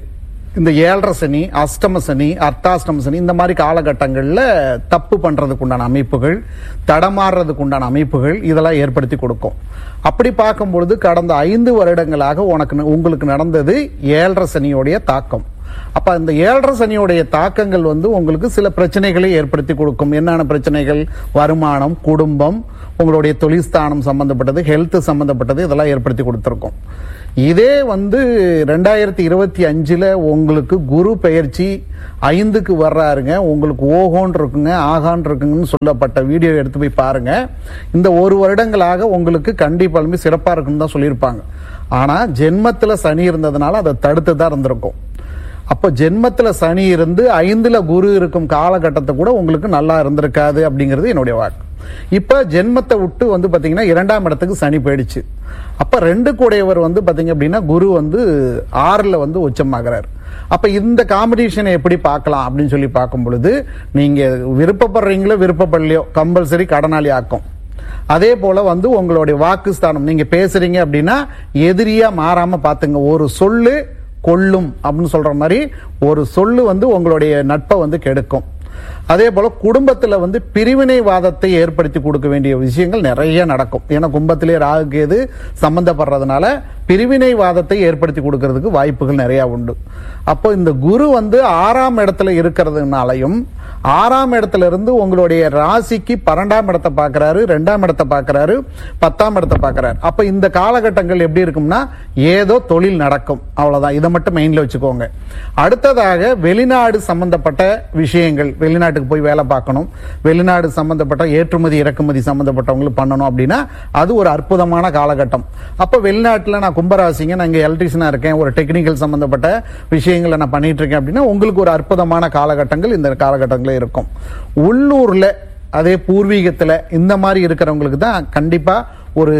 இந்த ஏழரை சனி, அஷ்டம சனி, அர்த்தாஷ்டம சனி இந்த மாதிரி காலகட்டங்களில் தப்பு பண்றதுக்கு உண்டான அமைப்புகள், தடமாறுறதுக்கு உண்டான அமைப்புகள் இதெல்லாம் ஏற்படுத்தி கொடுக்கும். அப்படி பார்க்கும்பொழுது கடந்த ஐந்து வருடங்களாக உனக்கு உங்களுக்கு நடந்தது ஏழரை சனியோடைய தாக்கம். அப்ப இந்த ஏழரை சனியோடைய தாக்கங்கள் வந்து உங்களுக்கு சில பிரச்சனைகளை ஏற்படுத்தி கொடுக்கும். என்னென்ன பிரச்சனைகள்? வருமானம், குடும்பம், உங்களுடைய தொழில்ஸ்தானம் சம்பந்தப்பட்டது, ஹெல்த் சம்பந்தப்பட்டது, இதெல்லாம் ஏற்படுத்தி கொடுத்திருக்கும். இதே வந்து ரெண்டாயிரத்தி இருபத்தி அஞ்சுல உங்களுக்கு குரு பெயர்ச்சி ஐந்துக்கு வர்றாருங்க, உங்களுக்கு ஓஹோன் இருக்குங்க, ஆகான் இருக்குங்கன்னு சொல்லப்பட்ட வீடியோ எடுத்து போய் பாருங்க. இந்த ஒரு வருடங்களாக உங்களுக்கு கண்டிப்பாலுமே சிறப்பா இருக்குன்னு தான் சொல்லியிருப்பாங்க. ஆனா ஜென்மத்துல சனி இருந்ததுனால அதை தடுத்து தான் இருந்திருக்கும். அப்போ ஜென்மத்துல சனி இருந்து ஐந்துல குரு இருக்கும் காலகட்டத்தை கூட உங்களுக்கு நல்லா இருந்திருக்காது அப்படிங்கிறது என்னுடைய வாக்கு. இப்ப ஜென்மத்தை விட்டு வந்து பாத்தீங்கன்னா இரண்டாம் இடத்துக்கு சனி போயிடுச்சு. அப்ப ரெண்டு கூடையவர் வந்து பாத்தீங்க அப்படின்னா குரு வந்து ஆறுல வந்து உச்சமாகிறார். அப்ப இந்த காம்படிஷனை எப்படி பார்க்கலாம் அப்படின்னு சொல்லி பார்க்கும் பொழுது, நீங்க விருப்பப்படுறீங்களோ விருப்பப்படலையோ கம்பல்சரி கடனாளி ஆக்கும். அதே போல வந்து உங்களுடைய வாக்குஸ்தானம், நீங்க பேசுறீங்க அப்படின்னா எதிரியா மாறாம பாத்துங்க. ஒரு சொல்லு கொள்ளும் அப்படின்னு சொல்ற மாதிரி ஒரு சொல்லு வந்து உங்களுடைய நட்பை வந்து கெடுக்கும். அதே போல குடும்பத்துல வந்து பிரிவினைவாதத்தை ஏற்படுத்தி கொடுக்க வேண்டிய விஷயங்கள் நிறைய நடக்கும். ஏன்னா கும்பத்திலே ராகு கேது சம்பந்தப்படுறதுனால பிரிவினைவாதத்தை ஏற்படுத்தி கொடுக்கறதுக்கு வாய்ப்புகள் நிறைய உண்டு. அப்போ இந்த குரு வந்து ஆறாம் இடத்துல இருக்கிறதுனாலையும் ஆறாம் இடத்துல இருந்து உங்களுடைய ராசிக்கு பன்னெண்டாம் இடத்தை பார்க்கிறாரு, ரெண்டாம் இடத்தை பார்க்கிறாரு, பத்தாம் இடத்தை பார்க்கிறாரு. அப்ப இந்த காலகட்டங்கள் எப்படி இருக்கும்னா ஏதோ தொழில் நடக்கும், அவ்வளவுதான். இதை மட்டும் மைண்ட்ல வச்சுக்கோங்க. அடுத்ததாக வெளிநாடு சம்பந்தப்பட்ட விஷயங்கள், வெளிநாட்டுக்கு போய் வேலை பார்க்கணும், வெளிநாடு சம்பந்தப்பட்ட ஏற்றுமதி இறக்குமதி சம்பந்தப்பட்டவங்களுக்கு பண்ணணும் அப்படின்னா அது ஒரு அற்புதமான காலகட்டம். அப்ப வெளிநாட்டுல நான் கும்பராசிங்க, நான் இங்க எலக்ட்ரிஷியனா இருக்கேன், ஒரு டெக்னிக்கல் சம்பந்தப்பட்ட விஷயங்களை நான் பண்ணிட்டு இருக்கேன் அப்படின்னா உங்களுக்கு ஒரு அற்புதமான காலகட்டங்கள் இந்த காலகட்டங்கள் இருக்கும். உள்ளூர்ல அதே பூர்வீகத்துல இந்த மாதிரி இருக்கிறவங்களுக்கு தான் கண்டிப்பா ஒரு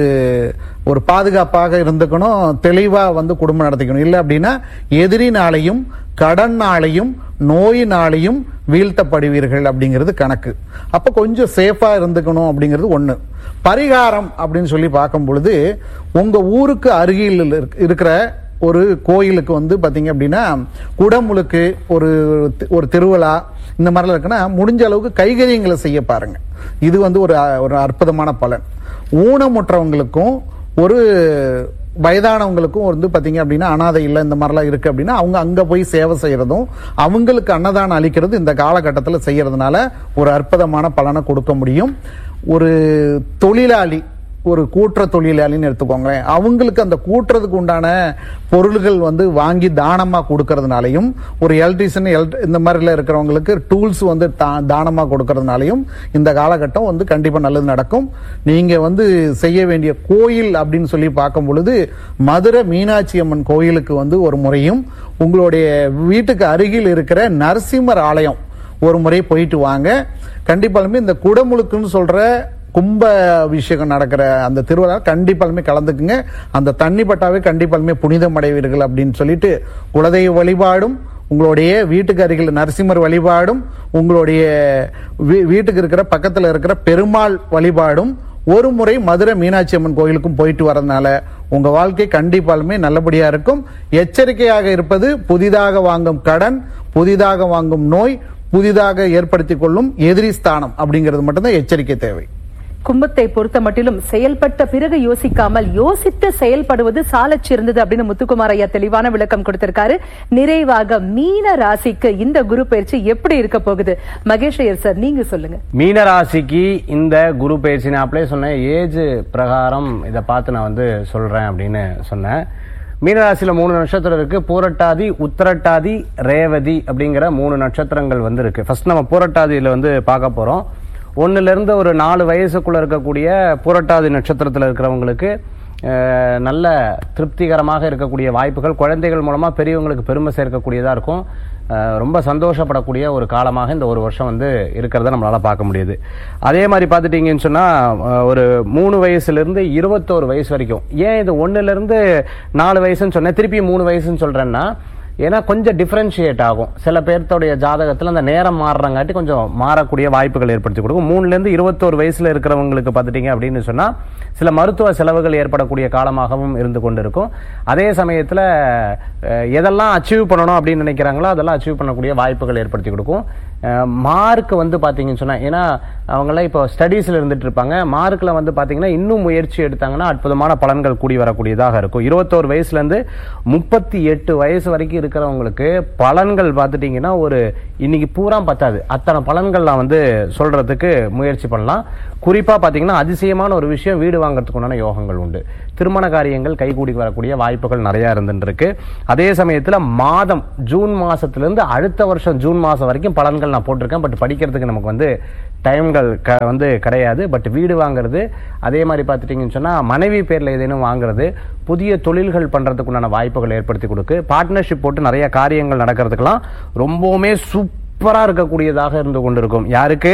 ஒரு பாதுகாப்பாக இருந்துக்கணும், தெளிவா வந்து குடும்பம் நடத்திக்கணும். இல்லை அப்படின்னா எதிரினாலையும் கடனாலையும் நோயினாலையும் வீழ்த்தப்படுவீர்கள் அப்படிங்கிறது கணக்கு. அப்ப கொஞ்சம் சேஃபா இருந்துக்கணும் அப்படிங்கிறது ஒண்ணு. பரிகாரம் அப்படின்னு சொல்லி பார்க்கும் பொழுது உங்க ஊருக்கு அருகில் இருக்கிற ஒரு கோயிலுக்கு வந்து பாத்தீங்க அப்படின்னா குடமுழுக்கு, ஒரு ஒரு திருவிழா இந்த மாதிரிலாம் இருக்குன்னா முடிஞ்ச அளவுக்கு கைகரியங்களை செய்ய பாருங்க. இது வந்து ஒரு ஒரு அற்புதமான பலன். ஊனமுற்றவங்களுக்கும் ஒரு வயதானவங்களுக்கும் வந்து பாத்தீங்க அப்படின்னா அனாதை இல்லை இந்த மாதிரிலாம் இருக்கு அப்படின்னா அவங்க அங்க போய் சேவை செய்யறதும் அவங்களுக்கு அன்னதானம் அளிக்கிறது இந்த காலகட்டத்தில் செய்யறதுனால ஒரு அற்புதமான பலனை கொடுக்க முடியும். ஒரு தொழிலாளி, ஒரு கூட்டுற தொழிலாளின்னு எடுத்துக்கோங்களேன், அவங்களுக்கு அந்த கூட்டுறதுக்கு உண்டான பொருள்கள் வந்து வாங்கி தானமா கொடுக்கறதுனாலையும், ஒரு எலக்ட்ரிஷியன் இந்த மாதிரில இருக்கிறவங்களுக்கு டூல்ஸ் வந்து தானமா கொடுக்கறதுனாலையும் இந்த காலகட்டம் வந்து கண்டிப்பா நல்லது நடக்கும். நீங்க வந்து செய்ய வேண்டிய கோயில் அப்படின்னு சொல்லி பார்க்கும் பொழுது மதுரை மீனாட்சி அம்மன் கோயிலுக்கு வந்து ஒரு முறையும், உங்களுடைய வீட்டுக்கு அருகில் இருக்கிற நரசிம்மர் ஆலயம் ஒரு முறை போயிட்டு வாங்க. கண்டிப்பாலுமே இந்த குடமுழுக்குன்னு சொல்ற கும்ப அபிஷேகம் நடக்கிற அந்த திருவிழா கண்டிப்பாலுமே கலந்துக்குங்க. அந்த தண்ணி பட்டாவே கண்டிப்பாலுமே புனிதம் அடைவீர்கள் அப்படின்னு சொல்லிட்டு குலதெய்வ வழிபாடும், உங்களுடைய வீட்டுக்கு அருகில் நரசிம்மர் வழிபாடும், உங்களுடைய வீட்டுக்கு இருக்கிற பக்கத்தில் இருக்கிற பெருமாள் வழிபாடும், ஒரு முறை மதுரை மீனாட்சி அம்மன் கோயிலுக்கும் போயிட்டு வரதுனால உங்க வாழ்க்கை கண்டிப்பாலுமே நல்லபடியா இருக்கும். எச்சரிக்கையாக இருப்பது புதிதாக வாங்கும் கடன், புதிதாக வாங்கும் நோய், புதிதாக ஏற்படுத்திக் கொள்ளும் எதிரி ஸ்தானம் அப்படிங்கிறது மட்டும்தான் எச்சரிக்கை தேவை. கும்பத்தை பொறுத்த மட்டிலும் செயல்பட்ட பிறகு யோசிக்காமல் யோசித்து செயல்படுவது சாலச் சிறந்தது அப்படின்னு முத்துக்குமார் ஐயா தெளிவான விளக்கம் கொடுத்திருக்காரு. நிறைவாக மீன ராசிக்கு இந்த குரு பயிற்சி எப்படி இருக்க போகுது? மகேஷ் ஐயர் சார், நீங்க சொல்லுங்க. மீன ராசிக்கு இந்த குரு பயிற்சி நான் அப்படியே சொன்னேன், ஏஜ் பிரகாரம் இதை பார்த்து நான் வந்து சொல்றேன் அப்படின்னு சொன்னேன். மீனராசியில மூணு நட்சத்திரம் இருக்கு. பூரட்டாதி, உத்திரட்டாதி, ரேவதி அப்படிங்கிற மூணு நட்சத்திரங்கள் வந்து இருக்கு. ஃபர்ஸ்ட் நம்ம பூரட்டாதியில வந்து பார்க்க போறோம். ஒன்னுல இருந்து ஒரு நாலு வயசுக்குள்ள இருக்கக்கூடிய பூரட்டாதி நட்சத்திரத்தில் இருக்கிறவங்களுக்கு நல்ல திருப்திகரமாக இருக்கக்கூடிய வாய்ப்புகள், குழந்தைகள் மூலமா பெரியவங்களுக்கு பெருமை சேர்க்கக்கூடியதா இருக்கும். ரொம்ப சந்தோஷப்படக்கூடிய ஒரு காலமாக இந்த ஒரு வருஷம் வந்து இருக்கிறத நம்மளால பார்க்க முடியுது. அதே மாதிரி பார்த்துட்டீங்கன்னு சொன்னா ஒரு மூணு வயசுல இருந்து இருபத்தோரு வயசு வரைக்கும், ஏன் இது ஒன்னுல இருந்து நாலு வயசுன்னு சொன்னேன் திருப்பி மூணு வயசுன்னு சொல்றேன்னா, ஏன்னா கொஞ்சம் டிஃபரன்ஷியேட் ஆகும். சில பேர்த்தோடைய ஜாதகத்தில் அந்த நேரம் மாறுறங்காட்டி கொஞ்சம் மாறக்கூடிய வாய்ப்புகள் ஏற்படுத்தி கொடுக்கும். மூணுலேருந்து இருபத்தோரு வயசுல இருக்கிறவங்களுக்கு பார்த்துட்டீங்க அப்படின்னு சொன்னா சில மருத்துவ செலவுகள் ஏற்படக்கூடிய காலமாகவும் இருந்து கொண்டு இருக்கும். அதே சமயத்தில் எதெல்லாம் அச்சீவ் பண்ணணும் அப்படின்னு நினைக்கிறாங்களோ அதெல்லாம் அச்சீவ் பண்ணக்கூடிய வாய்ப்புகள் ஏற்படுத்தி கொடுக்கும். மார்க் வந்து பார்த்தீங்கன்னு சொன்னா, ஏன்னா அவங்களாம் இப்போ ஸ்டடீஸ்ல இருந்துட்டு இருப்பாங்க, மார்க்ல வந்து பார்த்தீங்கன்னா இன்னும் முயற்சி எடுத்தாங்கன்னா அற்புதமான பலன்கள் கூடி வரக்கூடியதாக இருக்கும். இருபத்தோரு வயசுல இருந்து முப்பத்தி எட்டு வயசு வரைக்கும் இருக்கிறவங்களுக்கு பலன்கள் பார்த்துட்டீங்கன்னா ஒரு இன்னைக்கு பூரா பத்தாது, அத்தனை பலன்கள் நான் வந்து சொல்றதுக்கு முயற்சி பண்ணலாம். குறிப்பா பார்த்தீங்கன்னா அதிசயமான ஒரு விஷயம், வீடு வாங்குறதுக்கு உண்டான யோகங்கள் உண்டு. திருமண காரியங்கள் கைகூடி வரக்கூடிய வாய்ப்புகள் நிறைய இருந்துட்டு இருக்கு. அதே சமயத்தில் மாதம் ஜூன் மாசத்திலிருந்து அடுத்த வருஷம் ஜூன் மாசம் வரைக்கும் பலன்கள் நான் போட்டிருக்கேன். பட் படிக்கிறதுக்கு நமக்கு வந்து டைம்கள் வந்து கிடையாது. பட் வீடு வாங்குறது, அதே மாதிரி பார்த்துட்டீங்கன்னு சொன்னா மனைவி பேர்ல ஏதேனும் வாங்குறது, புதிய தொழில்கள் பண்றதுக்குண்டான வாய்ப்புகள் ஏற்படுத்தி கொடுக்கு. பார்ட்னர்ஷிப் போட்டு நிறைய காரியங்கள் நடக்கிறதுக்கெல்லாம் ரொம்பவுமே சூப்பரா இருக்கக்கூடியதாக இருந்து கொண்டிருக்கும். யாருக்கு?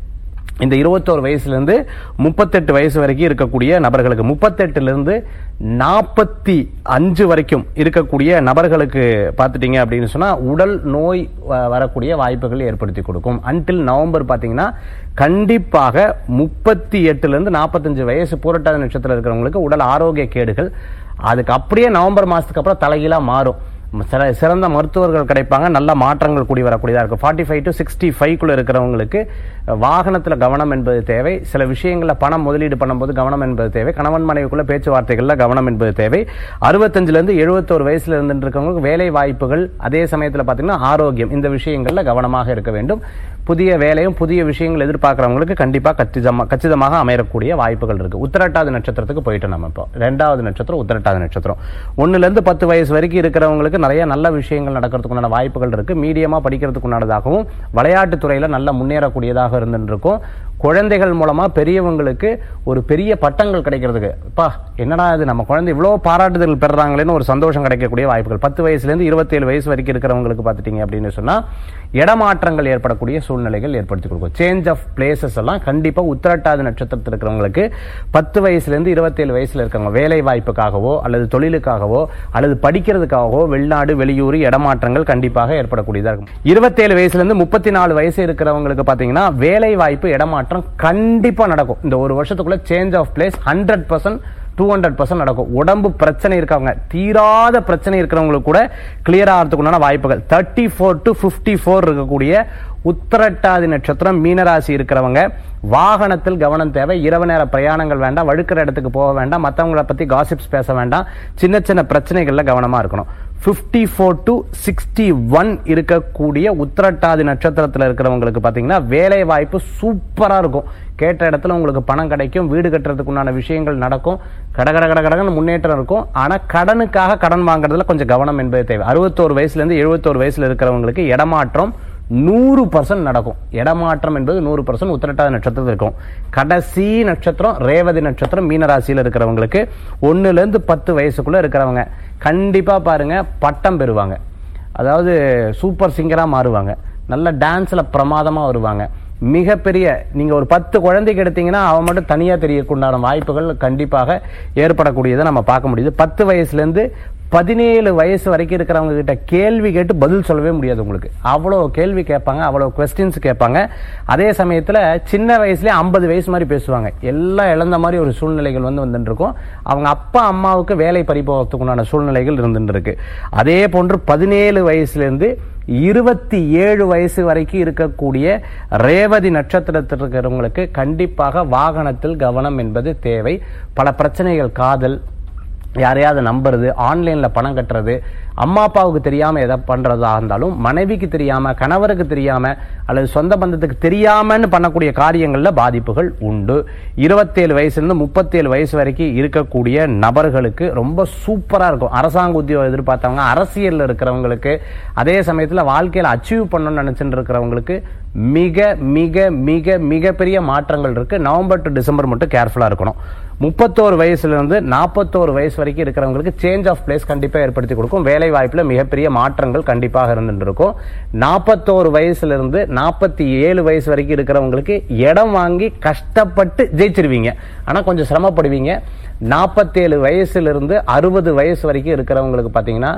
இந்த இருபத்தோரு வயசுல இருந்து முப்பத்தெட்டு வயசு வரைக்கும் இருக்கக்கூடிய நபர்களுக்கு, முப்பத்தெட்டுல இருந்து நாற்பத்தி அஞ்சு வரைக்கும் இருக்கக்கூடிய நபர்களுக்கு பார்த்துட்டீங்க அப்படின்னு சொன்னா உடல் நோய் வரக்கூடிய வாய்ப்புகள் ஏற்படுத்தி கொடுக்கும். அன்டில் நவம்பர் பார்த்தீங்கன்னா கண்டிப்பாக முப்பத்தி எட்டுல இருந்து நாற்பத்தஞ்சு வயசு பூரட்டாதி நட்சத்திரம் இருக்கிறவங்களுக்கு உடல் ஆரோக்கிய கேடுகள், அதுக்கு அப்படியே நவம்பர் மாசத்துக்கு அப்புறம் தலைகீழா மாறும். சிறந்த மருத்துவர்கள் கிடைப்பாங்க, நல்ல மாற்றங்கள் கூடி வரக்கூடியதாக இருக்கும். ஃபார்ட்டி ஃபைவ் டு சிக்ஸ்டி ஃபைவ்க்குள்ள இருக்கிறவங்களுக்கு வாகனத்தில் கவனம் என்பது தேவை. சில விஷயங்களில் பணம் முதலீடு பண்ணும்போது கவனம் என்பது தேவை. கணவன் மனைவிக்குள்ள பேச்சுவார்த்தைகளில் கவனம் என்பது தேவை. அறுபத்தஞ்சிலிருந்து எழுபத்தோரு வயசுல இருந்து இருக்கவங்களுக்கு வேலை வாய்ப்புகள், அதே சமயத்தில் பார்த்தீங்கன்னா ஆரோக்கியம், இந்த விஷயங்களில் கவனமாக இருக்க வேண்டும். புதிய வேலையும் புதிய விஷயங்கள் எதிர்பார்க்கிறவங்களுக்கு கண்டிப்பாக கச்சிதமா கச்சிதமாக அமையக்கூடிய வாய்ப்புகள் இருக்கு. உத்திரட்டாதி நட்சத்திரத்துக்கு போயிட்டு நம்ம இப்போ ரெண்டாவது நட்சத்திரம் உத்திரட்டாதி நட்சத்திரம். ஒன்னுல இருந்து பத்து வயசு வரைக்கும் இருக்கிறவங்களுக்கு நிறைய நல்ல விஷயங்கள் நடக்கிறதுக்குண்டான வாய்ப்புகள் இருக்கு. மீடியமா படிக்கிறதுக்குண்டானதாகவும் விளையாட்டு துறையில நல்ல முன்னேறக்கூடியதாக இருந்துட்டு இருக்கும். குழந்தைகள் மூலமா பெரியவங்களுக்கு ஒரு பெரிய பட்டங்கள் கிடைக்கிறதுக்கு, பா என்னடா இது நம்ம குழந்தை இவ்வளவு பாராட்டுதல் பெறாங்களேன்னு ஒரு சந்தோஷம் கிடைக்கக்கூடிய வாய்ப்புகள். பத்து வயசுல இருந்து இருபத்தி ஏழு வயசு வரைக்கும் இருக்கிறவங்களுக்கு பார்த்துட்டீங்க அப்படின்னு சொன்னா இடமாற்றங்கள் ஏற்படக்கூடிய சூழ்நிலைகள் ஏற்படுத்தி கொடுக்கும். சேஞ்ச் ஆஃப் பிளேசஸ் எல்லாம் கண்டிப்பா உத்திரட்டாதி நட்சத்திரத்தில் இருக்கிறவங்களுக்கு பத்து வயசுல இருந்து இருபத்தி ஏழு வயசுல இருக்கிறவங்க வேலை வாய்ப்புக்காகவோ அல்லது தொழிலுக்காகவோ அல்லது படிக்கிறதுக்காகவோ வெளிநாடு வெளியூர் இடமாற்றங்கள் கண்டிப்பாக ஏற்படக்கூடியதாக இருக்கும். இருபத்தேழு வயசுல இருந்து முப்பத்தி நாலு வயசு இருக்கிறவங்களுக்கு பாத்தீங்கன்னா வேலை வாய்ப்பு இடமாற்றம் கண்டிப்பா நடக்கும். இந்த ஒரு வருஷத்துக்குள்ள change of place hundred percent two hundred percent நடக்கும். உடம்பு பிரச்சனை இருக்கவங்க, தீராத பிரச்சனை இருக்கிறவங்களுக்கு கூட கிளியர் ஆகிறதுக்குண்டான வாய்ப்புகள். Thirty four to fifty four இருக்கக்கூடிய உத்திரட்டாதி நட்சத்திரம் மீனராசி இருக்கிறவங்க வாகனத்தில் கவனம் தேவை. இரவு நேர பிரயாணங்கள் வேண்டாம், வழுக்கிற இடத்துக்கு போக வேண்டாம், மற்றவங்களை பத்தி காசிப்ஸ் பேச வேண்டாம், சின்ன சின்ன பிரச்சனைகள்ல கவனமா இருக்கணும். Fifty four to sixty one இருக்கக்கூடிய உத்திரட்டாதி நட்சத்திரத்தில் இருக்கிறவங்களுக்கு பாத்தீங்கன்னா வேலை வாய்ப்பு சூப்பரா இருக்கும். கேட்ட இடத்துல உங்களுக்கு பணம் கிடைக்கும், வீடு கட்டுறதுக்கு உண்டான விஷயங்கள் நடக்கும், கடகட கடகடன்னு முன்னேற்றம் இருக்கும். ஆனா கடனுக்காக கடன் வாங்குறதுல கொஞ்சம் கவனம் என்பது தேவை. அறுபத்தோரு வயசுல இருந்து எழுபத்தோரு வயசுல இருக்கிறவங்களுக்கு இடமாற்றம் நூறு பர்சன்ட் நடக்கும். இடமாற்றம் என்பது நூறு பர்சன்ட் உத்திரட்டாதி நட்சத்திரத்தில் இருக்கும். கடைசி நட்சத்திரம் ரேவதி நட்சத்திரம் மீனராசியில் இருக்கிறவங்களுக்கு ஒன்னுல இருந்து பத்து வயசுக்குள்ள இருக்கிறவங்க கண்டிப்பா பாருங்க பட்டம் பெறுவாங்க. அதாவது சூப்பர் சிங்கரா மாறுவாங்க, நல்ல டான்ஸ்ல பிரமாதமா வருவாங்க. மிகப்பெரிய நீங்க ஒரு பத்து குழந்தைக்கு எடுத்தீங்கன்னா அவன் மட்டும் தனியா தெரியக்குண்டான வாய்ப்புகள் கண்டிப்பாக ஏற்படக்கூடியதை நம்ம பார்க்க முடியுது. பத்து வயசுல இருந்து பதினேழு வயசு வரைக்கும் இருக்கிறவங்க கிட்ட கேள்வி கேட்டு பதில் சொல்லவே முடியாது. உங்களுக்கு அவ்வளவு கேள்வி கேட்பாங்க, அவ்வளவு கொஸ்டின்ஸ் கேட்பாங்க. அதே சமயத்துல சின்ன வயசுலயே ஐம்பது வயசு மாதிரி பேசுவாங்க. எல்லாம் இழந்த மாதிரி ஒரு சூழ்நிலைகள் வந்து வந்துட்டு இருக்கும். அவங்க அப்பா அம்மாவுக்கு வேலை பறிப்போறதுக்குண்டான சூழ்நிலைகள் இருந்துட்டு இருக்கு. அதே போன்று பதினேழு வயசுல இருந்து இருபத்தி ஏழு வயசு வரைக்கும் இருக்கக்கூடிய ரேவதி நட்சத்திரத்தில் இருக்கிறவங்களுக்கு கண்டிப்பாக வாகனத்தில் கவனம் என்பது தேவை. பல பிரச்சனைகள், காதல், யாரையாவது நம்புறது, ஆன்லைன்ல பணம் கட்டுறது, அம்மா அப்பாவுக்கு தெரியாம எதை பண்றதா இருந்தாலும் மனைவிக்கு தெரியாம கணவருக்கு தெரியாம அல்லது சொந்த பந்தத்துக்கு தெரியாமன்னு பண்ணக்கூடிய காரியங்கள்ல பாதிப்புகள் உண்டு. இருபத்தேழு வயசுல இருந்து முப்பத்தி ஏழு வயசு வரைக்கும் இருக்கக்கூடிய நபர்களுக்கு ரொம்ப சூப்பரா இருக்கும். அரசாங்க உத்தியோகம் எதிர்பார்த்தவங்க, அரசியல் இருக்கிறவங்களுக்கு, அதே சமயத்துல வாழ்க்கையில அச்சீவ் பண்ணணும்னு நினைச்சுட்டு இருக்கிறவங்களுக்கு மிக மிக மிக மிகப்பெரிய மாற்றங்கள் இருக்கு. நவம்பர் டு டிசம்பர் மட்டும் கேர்ஃபுல்லா இருக்கணும். முப்பத்தோரு வயசுல இருந்து நாற்பத்தோரு வயசு வரைக்கும் இருக்கிறவங்களுக்கு சேஞ்ச் ஆஃப் பிளேஸ் கண்டிப்பா ஏற்படுத்தி கொடுக்கும். வேலை வாய்ப்புல மிகப்பெரிய மாற்றங்கள் கண்டிப்பாக இருந்துட்டு இருக்கும். நாற்பத்தோரு வயசுல இருந்து நாற்பத்தி ஏழு வயசு வரைக்கும் இருக்கிறவங்களுக்கு இடம் வாங்கி கஷ்டப்பட்டு ஜெயிச்சிருவீங்க, ஆனா கொஞ்சம் சிரமப்படுவீங்க. நாற்பத்தேழு வயசுல இருந்து அறுபது வயசு வரைக்கும் இருக்கிறவங்களுக்கு பாத்தீங்கன்னா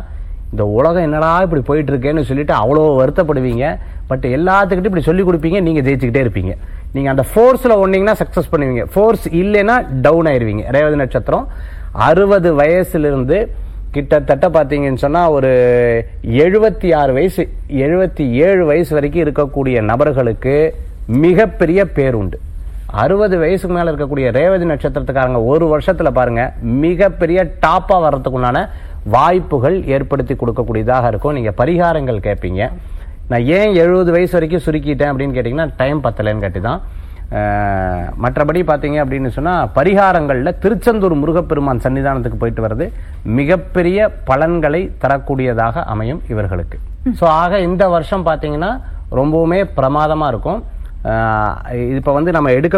இந்த உலகம் என்னடா இப்படி போயிட்டு இருக்கேன்னு சொல்லிட்டு அவ்வளோ வருத்தப்படுவீங்க. பட் எல்லாத்துக்கிட்டும் இப்படி சொல்லி கொடுப்பீங்க, நீங்க ஜெயிச்சுக்கிட்டே இருப்பீங்க. நீங்க அந்த ஃபோர்ஸ்ல ஒன்னீங்கன்னா சக்சஸ் பண்ணுவீங்க, ஃபோர்ஸ் இல்லைன்னா டவுன் ஆயிருவீங்க. ரேவதி நட்சத்திரம் அறுபது வயசுல இருந்து கிட்டத்தட்ட பாத்தீங்கன்னு சொன்னா ஒரு எழுபத்தி ஆறு வயசு எழுபத்தி ஏழு வயசு வரைக்கும் இருக்கக்கூடிய நபர்களுக்கு மிகப்பெரிய பேர் உண்டு. அறுபது வயசுக்கு மேல இருக்கக்கூடிய ரேவதி நட்சத்திரத்துக்காரங்க ஒரு வருஷத்துல பாருங்க மிகப்பெரிய டாப்பா வர்றதுக்குண்டான வாய்ப்புகள் ஏற்படுத்தி கொடுக்கக்கூடியதாக இருக்கும். நீங்க பரிகாரங்கள் கேட்பீங்க. நான் ஏன் எழுபது வயசு வரைக்கும் சுருக்கிட்டேன் அப்படின்னு கேட்டீங்கன்னா டைம் பத்தலைன்னு கேட்டுதான். மற்றபடி பாத்தீங்க அப்படின்னு சொன்னா பரிகாரங்கள்ல திருச்செந்தூர் முருகப்பெருமான் சன்னிதானத்துக்கு போயிட்டு வர்றது மிகப்பெரிய பலன்களை தரக்கூடியதாக அமையும் இவர்களுக்கு. சோ ஆக இந்த வருஷம் பாத்தீங்கன்னா ரொம்பவுமே பிரமாதமா இருக்கும். இப்ப வந்து நம்ம எடுக்க